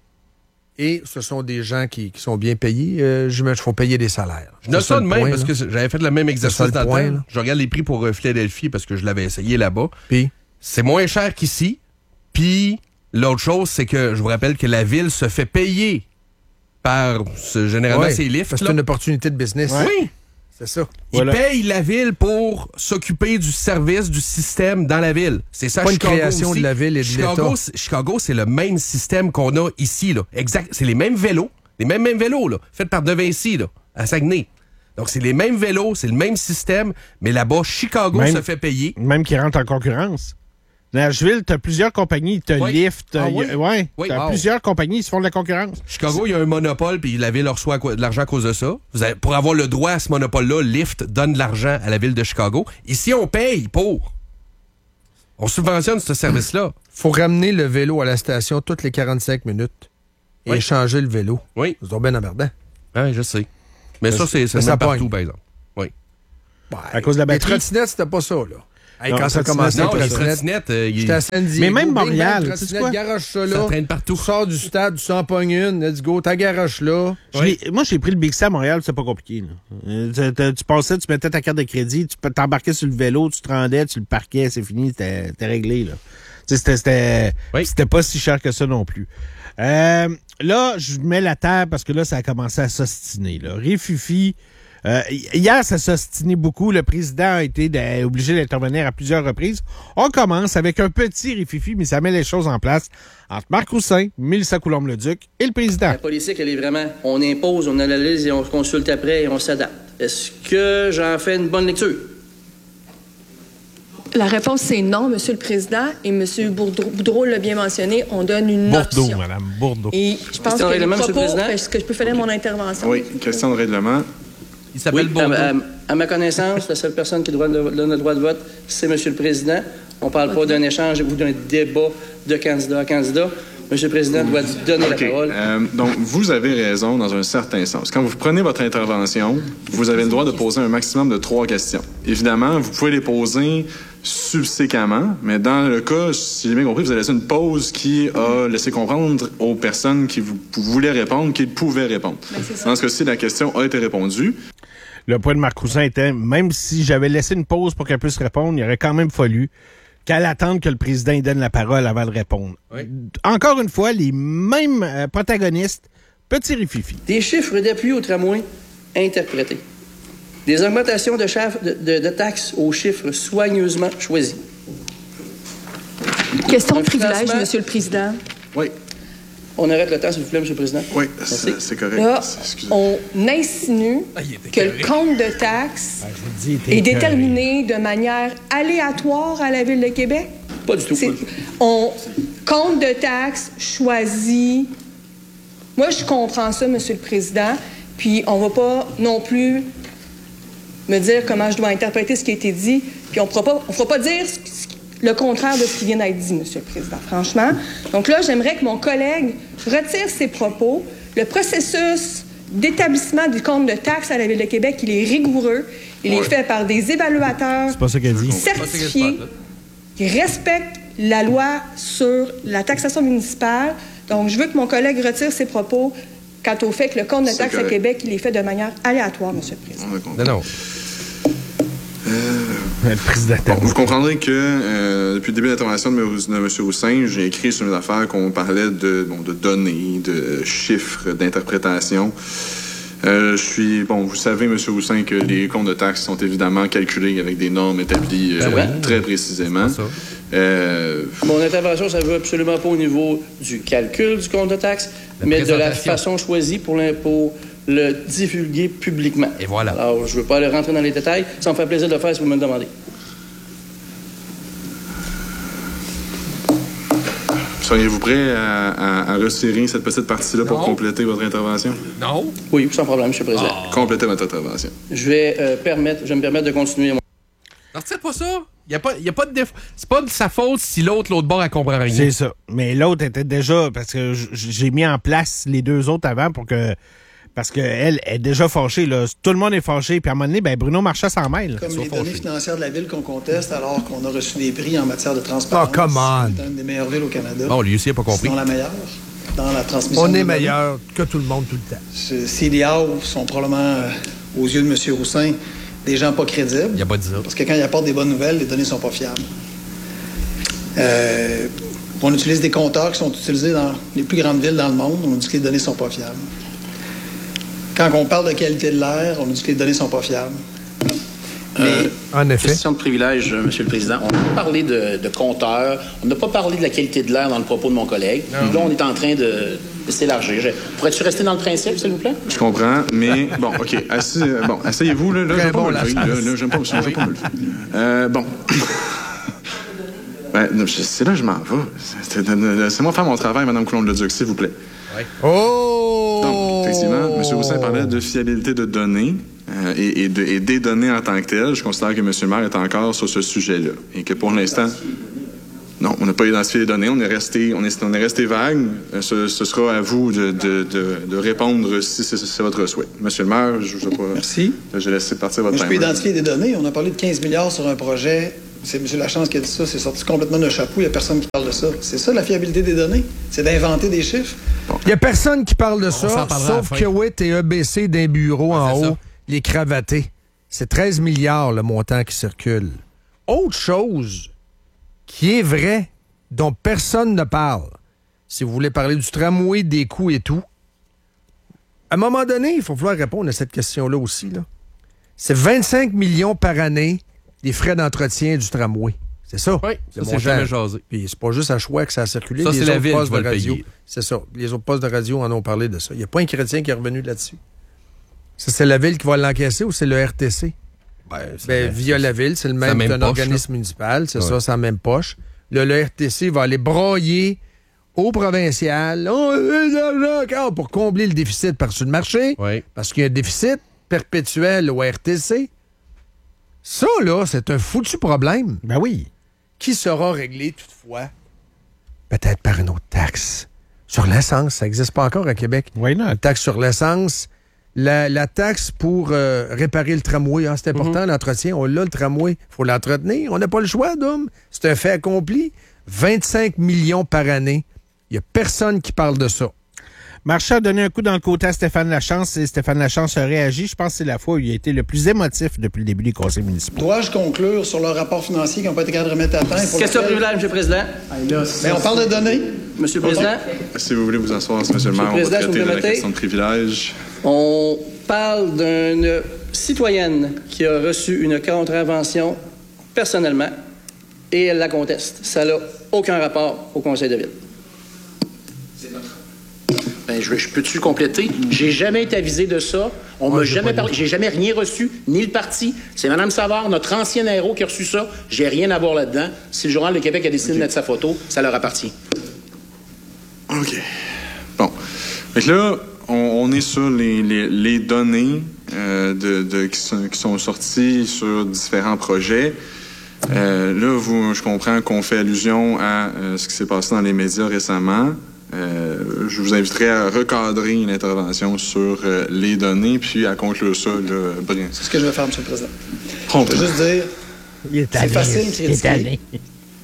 Et ce sont des gens qui, qui sont bien payés. Euh, j'imagine qu'il faut payer des salaires. Je note C'est ça ça de le même point, parce là. que c'est- j'avais fait le même ça exercice le dans le point, temps. là. Je regarde les prix pour euh, Philadelphie parce que je l'avais essayé là-bas. Puis, C'est moins cher qu'ici. Puis l'autre chose, c'est que je vous rappelle que la ville se fait payer par ce- généralement ouais, ces lifts. parce que c'est une opportunité de business. Oui. C'est ça. Ils Voilà. payent la ville pour s'occuper du service, du système dans la ville. C'est ça, Pas une Chicago création aussi. de la ville et de Chicago, l'État. c'est- Chicago, c'est le même système qu'on a ici. Là. Exact. C'est les mêmes vélos. Les mêmes, mêmes vélos, là, faits par De Vinci, là, à Saguenay. Donc, c'est les mêmes vélos, c'est le même système, mais là-bas, Chicago Même- se fait payer. Même qui rentre en concurrence. Nashville, tu as plusieurs compagnies, tu as Oui. Lyft, Ah euh, y a- oui? ouais, Oui. tu as Wow. plusieurs compagnies qui se font de la concurrence. Chicago, il y a un monopole, puis la ville reçoit à quoi- de l'argent à cause de ça. Vous avez- pour avoir le droit à ce monopole-là, Lyft donne de l'argent à la ville de Chicago. Ici, on paye pour. On subventionne ce service-là. Faut ramener le vélo à la station toutes les quarante-cinq minutes et Oui. échanger le vélo. Oui. C'est donc bien emmerdant. Oui, je sais. Mais ça, c'est, c'est Mais le ça même partout, pogne. par exemple. Oui. Ouais. À cause de la Les batterie. trottinettes, c'était pas ça, là. Hey, Non, quand ça a trottinette, commencé, Non, les les trottinettes, trottinettes, euh, il- j'étais à San Diego. Mais même Bing, bang, Montréal, tu sais trottinette, quoi? garoche ça ça là. traîne partout. Tu sors du stade, tu s'en pognes une, let's go, ta garoche là. Je l'ai- Moi, j'ai pris le Big C à Montréal, c'est pas compliqué. Là. Euh, tu, tu- tu passais, tu mettais ta carte de crédit, tu peux t'embarquer sur le vélo, tu te rendais, tu le parquais, c'est fini, c'était c'était réglé. Là. Tu sais, C'était, c'était, Oui. c'était pas si cher que ça non plus. Euh, là, je mets la table parce que là, ça a commencé à s'ostiner. Là. Rififi. Euh, hier, ça s'ostinait beaucoup. Le président a été de- obligé d'intervenir à plusieurs reprises. On commence avec un petit rififi, mais ça met les choses en place entre Marc Roussin, Mélissa Coulombe-Leduc et le président. La politique, elle est vraiment, on impose, on analyse et on consulte après et on s'adapte. Est-ce que j'en fais une bonne lecture? La réponse, c'est non, Monsieur le Président. Et M. Boudreau, Boudreau l'a bien mentionné, on donne une Bourdeau, option. madame, Bourdeau. Et je pense Question de que les règlement, Monsieur le propos, Président? est-ce que je peux faire mon intervention? Oui, question de règlement. Il s'appelle Oui, Bourdeau. à, à- à ma connaissance, la seule personne qui doit donner le droit de vote, c'est M. le Président. On ne parle pas d'un échange ou d'un débat de candidat à candidat. M. le Président doit donner OK. la parole. Euh, donc, vous avez raison dans un certain sens. Quand vous prenez votre intervention, vous avez le droit de poser un maximum de trois questions. Évidemment, vous pouvez les poser subséquemment, mais dans le cas, si j'ai bien compris, vous avez laissé une pause qui a laissé comprendre aux personnes qui vous, voulaient répondre qu'ils pouvaient répondre. Ben, c'est ça. Dans ce cas-ci, la question a été répondue. Le point de Marc Roussin était, même si j'avais laissé une pause pour qu'elle puisse répondre, il aurait quand même fallu qu'elle attende que le président lui donne la parole avant de répondre. Oui. Encore une fois, les mêmes euh, protagonistes, petit rififi. Des chiffres d'appui au tramway interprétés. Des augmentations de, chaf- de, de- de taxes aux chiffres soigneusement choisis. Question Un de privilège, financement- Monsieur le Président. Oui, On arrête le temps, s'il vous plaît, M. le Président. oui, Merci. c'est c'est correct. Là, Excusez. on insinue que le compte de taxes est déterminé de manière aléatoire à la Ville de Québec. Pas du tout. C'est- on compte de taxes choisi. Moi, je comprends ça, Monsieur le Président. Puis on va pas non plus me dire comment je dois interpréter ce qui a été dit. Puis on ne fera pas, on fera pas dire ce- ce- le contraire de ce qui vient d'être dit, Monsieur le Président. Franchement. Donc là, j'aimerais que mon collègue retire ses propos. Le processus d'établissement du compte de taxes à la Ville de Québec, il est rigoureux. Il est fait par des évaluateurs C'est pas ça qu'elle dit. certifiés qui respectent la loi sur la taxation municipale. Donc, je veux que mon collègue retire ses propos quant au fait que le compte de C'est taxes à correct. Québec, il est fait de manière aléatoire, Monsieur le Président. On a compris. Non, non. Le président. Bon, vous comprendrez que euh, depuis le début de l'intervention de, de M. Roussin, j'ai écrit sur mes affaires qu'on parlait de, bon, de données, de chiffres, d'interprétation. Euh, je suis, bon, vous savez, M. Roussin, que les comptes de taxes sont évidemment calculés avec des normes établies euh, Ben oui. très précisément. C'est ça. Euh, Mon intervention, ça ne veut absolument pas au niveau du calcul du compte de taxes, La mais de la présentation. façon choisie pour, l'im- pour le divulguer publiquement. Et voilà. Alors, je ne veux pas aller rentrer dans les détails. Ça me fait plaisir de le faire si vous me le demandez. Seriez-vous prêt à, à, à retirer cette petite partie-là pour Non. compléter votre intervention? Non. Oui, sans problème, M. le Président. Compléter votre intervention. Je vais euh, permettre, je vais me permettre de continuer. mon- Non, c'est pas ça. Il y a pas, y a pas de déf... C'est pas de sa faute si l'autre, l'autre bord, elle comprend rien. C'est ça. Mais l'autre était déjà, parce que j- j'ai mis en place les deux autres avant pour que, parce qu'elle est déjà fâchée, là. Tout le monde est fâché. Puis à un moment donné, ben Bruno Marchand s'en mêle. Comme Soit les données fâché. financières de la ville qu'on conteste alors qu'on a reçu des prix en matière de transparence. Oh, come on. C'est une des meilleures villes au Canada. Bon, lui aussi, il n'a pas compris. Sinon la meilleure dans la transmission. On de est données. meilleur que tout le monde tout le temps. Ce- Ces D A O sont probablement, euh, aux yeux de M. Roussin, des gens pas crédibles. Il a pas dit ça. Parce que quand ils apportent des bonnes nouvelles, les données sont pas fiables. Euh, on utilise des compteurs qui sont utilisés dans les plus grandes villes dans le monde. On dit que les données sont pas fiables. Quand on parle de qualité de l'air, on dit que les données sont pas fiables. Mais En effet. Question de privilège, euh, Monsieur le Président. On a parlé de, de compteurs. On n'a pas parlé de la qualité de l'air dans le propos de mon collègue. Puis là, on est en train de, de s'élargir. Je- Pourrais-tu rester dans le principe, s'il vous plaît? Je comprends, mais bon, OK. Assis, euh, bon, asseyez-vous, là. Là, Très j'aime pas bon, me la lever. Là, chasse. là, j'aime pas, j'aime pas me lever. Euh, bon. Ben, non, je- c'est là que je m'en vais. C'est- Laissez-moi faire mon travail, Mme Coulombe-Leduc, s'il vous plaît. Oh! Donc, effectivement, M. Roussin parlait de fiabilité de données euh, et, et de- et des données en tant que telles. Je considère que M. le maire est encore sur ce sujet-là et que pour l'instant... Non, on n'a pas identifié les données. On est resté, on est, on est resté vague. Ce, ce sera à vous de, de, de, de répondre si c'est, c'est votre souhait. Monsieur le maire, je ne sais pas. Merci. J'ai laissé partir votre Moi, je peux timer. identifier des données. On a parlé de quinze milliards sur un projet. C'est M. Lachance qui a dit ça. C'est sorti complètement d'un chapeau. Il n'y a personne qui parle de ça. C'est ça, la fiabilité des données. C'est d'inventer des chiffres. Il n'y a personne qui parle de On ça, s'en parlera sauf à la fin. Kiewit et E B C d'un bureau Ouais, en c'est haut, ça. les cravatés. C'est treize milliards le montant qui circule. Autre chose qui est vrai, dont personne ne parle, si vous voulez parler du tramway, des coûts et tout, à un moment donné, il faut falloir répondre à cette question-là aussi. Là. C'est vingt-cinq millions par année des frais d'entretien du tramway. C'est ça. Oui, le ça, c'est montant. jamais jasé. Puis c'est pas juste à Choix que ça a circulé. Ça, les c'est la autres ville postes qui va de le radio. payer. C'est ça. Les autres postes de radio en ont parlé de ça. Il n'y a pas un chrétien qui est revenu là-dessus. Ça, c'est la ville qui va l'encaisser ou c'est le R T C? Ben, c'est Ben, la- via la ville, c'est le même, même c'est un poche, organisme municipal, c'est Ouais. ça, c'est la même poche. Là, le R T C va aller broyer au provincial oh, euh, encore pour combler le déficit par-dessus le marché, Oui. parce qu'il y a un déficit perpétuel au R T C. Ça, là, c'est un foutu problème Ben oui. qui sera réglé toutefois peut-être par une autre taxe. Sur l'essence, ça n'existe pas encore à Québec. Why not? Une taxe sur l'essence. La, la taxe pour euh, réparer le tramway, ah, c'est important, l'entretien. On l'a, le tramway. Il faut l'entretenir. On n'a pas le choix, Dom. C'est un fait accompli. vingt-cinq millions par année. Il n'y a personne qui parle de ça. Marchand a donné un coup dans le côté à Stéphane Lachance et Stéphane Lachance a réagi. Je pense que c'est la fois où il a été le plus émotif depuis le début des conseils municipaux. Dois-je conclure sur le rapport financier qui n'a pas été capable de remettre à temps? et pour Question lequel- privilège, M. le Président. Mais on parle de données. Monsieur le Président, Si vous voulez vous asseoir, M. le maire, on va Président, si vous traiter de la permettez. question de privilège. on parle d'une citoyenne qui a reçu une contravention personnellement et elle la conteste. Ça n'a aucun rapport au conseil de ville. Ben, je, je peux-tu compléter? J'ai jamais été avisé de ça. On m'a jamais parlé. J'ai jamais rien reçu, ni le parti. C'est Mme Savard, notre ancien héros, qui a reçu ça. J'ai rien à voir là-dedans. Si le Journal de Québec a décidé de mettre sa photo, ça leur appartient. OK. Bon. Fait que là, on, on est sur les, les, les données euh, de, de, qui, sont, qui sont sorties sur différents projets. Euh, là, vous, je comprends qu'on fait allusion à euh, ce qui s'est passé dans les médias récemment. Euh, je vous inviterai à recadrer l'intervention sur euh, les données, puis à conclure ça, là, Brien. C'est ce que je vais faire, M. le Président. Je Promptement. veux juste dire, Il est c'est facile de critiquer. Il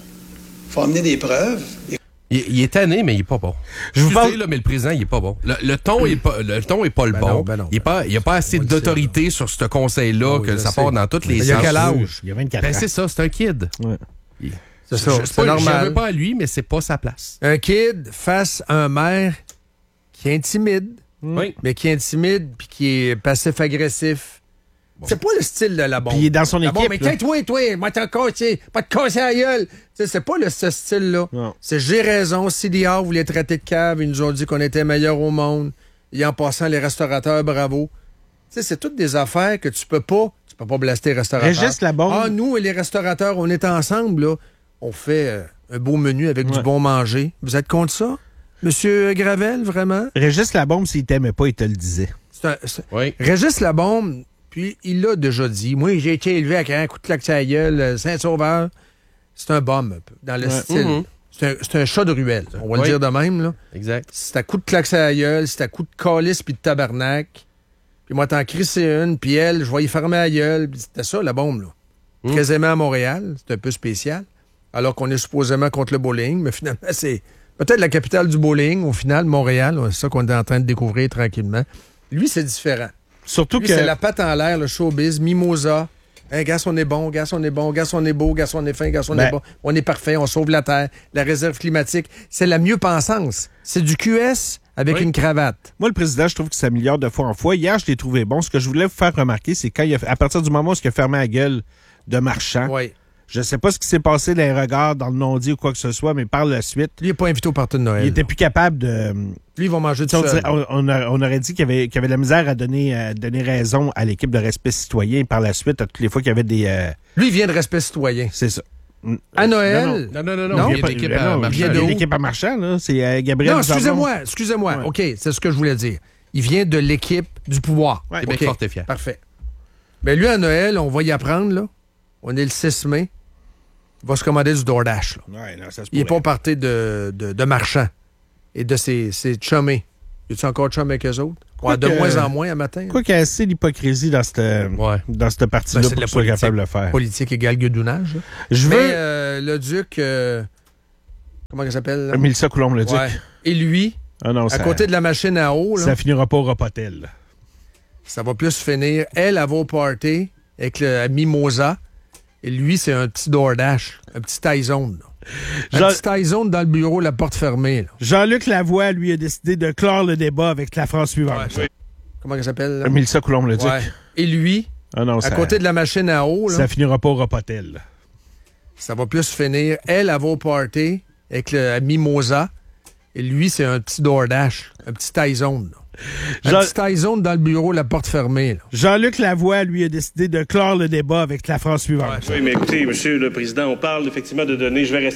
faut amener des preuves. Et Il, il est tanné, mais il est pas bon. Je vous Excusez, parle- là, mais le président, il est pas bon. Le, le ton est pas, le ton est pas le Ben bon. non, ben non, il est ben pas, il y a pas assez On le d'autorité sur ce conseil-là Ah oui, que je ça sais. part dans toutes les Mais il y a sens. quel âge? Il y a vingt-quatre Ben, ans. c'est ça, c'est un kid. Ouais. Il- C'est ça, Je- c'est pas- Je normal. veux pas à lui, mais c'est pas sa place. Un kid face à un maire qui intimide, Oui. mais qui intimide puis qui est passif-agressif. C'est pas le style de la bombe. Puis il est dans son La bombe, équipe, mais là. toi, toi, moi t'as cassé, pas te casser la gueule. Tu sais, c'est pas le, ce style-là. Non. C'est j'ai raison, C D R voulait traiter de cave, ils nous ont dit qu'on était meilleurs au monde. Et en passant, les restaurateurs, bravo. Tu sais, c'est toutes des affaires que tu peux pas, tu peux pas blaster les restaurateurs. Régis Labombe. Ah, nous et les restaurateurs, on est ensemble, là. On fait euh, un beau menu avec du Ouais. bon manger. Vous êtes contre ça? Monsieur Gravel, vraiment? Régis Labombe, s'il t'aimait pas, il te le disait. C'est un- c'est- Oui. Régis Labombe, puis il l'a déjà dit. Moi, j'ai été élevé avec un coup de claque sur la gueule, euh, Saint-Sauveur. C'est un bum, un peu, dans le Ouais. style. Mhm. C'est un, c'est un chat de ruelle, on va Oui. le dire de même, là. Exact. C'est à coup de claque sur la gueule, c'est à coup de calice puis de tabarnak. Puis moi, t'en crisser une, puis elle, je vais y fermer la gueule. Puis c'était ça, la bombe, là. Mhm. Très aimé à Montréal, c'est un peu spécial. Alors qu'on est supposément contre le bowling, mais finalement, c'est peut-être la capitale du bowling, au final, Montréal. C'est ça qu'on est en train de découvrir tranquillement. Lui, c'est différent. Surtout Lui, que. c'est la patte en l'air, le showbiz, mimosa. Hein, gars, on est bon, gars, on est bon, gars, on est beau, gars, on est fin, gars, on Ben- est bon. On est parfait, on sauve la Terre, la réserve climatique. C'est la mieux-pensance. C'est du Q S avec Oui. une cravate. Moi, le président, je trouve que ça s'améliore de fois en fois. Hier, je l'ai trouvé bon. Ce que je voulais vous faire remarquer, c'est quand il a, à partir du moment où il a fermé la gueule de Marchand, Oui. je sais pas ce qui s'est passé dans les regards, dans le non-dit ou quoi que ce soit, mais par la suite, Lui, il n'est pas invité au party de Noël. il était plus capable de. Lui, il va manger Tu sais, tout On, seul. dirait- on- on a- on aurait dit qu'il y avait, qu'il y avait de la misère à donner, euh, donner raison à l'équipe de respect citoyen par la suite, à toutes les fois qu'il y avait des. euh, Lui, il vient de respect citoyen. c'est ça. À Noël. Non, non, non, Non, non. Il Il y a pas- l'équipe ben à non, Marchand. il y a de où? l'équipe à Marchand, là. C'est euh, Gabriel Non, Duchardon. excusez-moi, excusez-moi. Ouais. OK, c'est ce que je voulais dire. Il vient de l'équipe du pouvoir. Ouais. Québec OK, fort et fier. Parfait. Mais lui, à Noël, on va y apprendre, là. On est le six mai. va se commander du DoorDash. Là. Ouais, non, ça se Il n'est pourrait. pas parti de, de, de marchands et de ses, ses chummés. Y a-tu encore chum avec eux autres? Ouais, de que- moins en moins à matin. Quoi qu'il y a assez d'hypocrisie dans cette, Ouais. dans cette partie-là Ben, c'est pour de la qu'ils soient politique. capables de le faire. Politique égale gueudonnage. là. Je Mais veux... euh, le duc... euh, comment il s'appelle? là? Mélissa Coulombe-le-Duc. Ouais. Et lui, Ah non, à ça, côté de la machine à eau, là, ça finira pas au repotel. ça va plus finir. Elle, elle va au party avec le à Mimosa. Et lui, c'est un petit DoorDash, un petit Tyson. là. Un Jean- petit Tyson dans le bureau, la porte fermée. là. Jean-Luc Lavoie, lui, a décidé de clore le débat avec la phrase suivante. Comment il s'appelle? là? Mélissa Coulombe-le-Duc. Ouais. Et lui, Ah non, à ça, côté de la machine à eau, là, ça finira pas au repotel. ça va plus finir. Elle, elle va au party avec le à Mimosa. Et lui, c'est un petit DoorDash, un petit Tyson. là. Un Jean- petit Tyson dans le bureau, la porte fermée. là. Jean-Luc Lavoie, lui, a décidé de clore le débat avec la phrase suivante. Oui, mais écoutez, Monsieur le Président, on parle effectivement de donner, je vais rester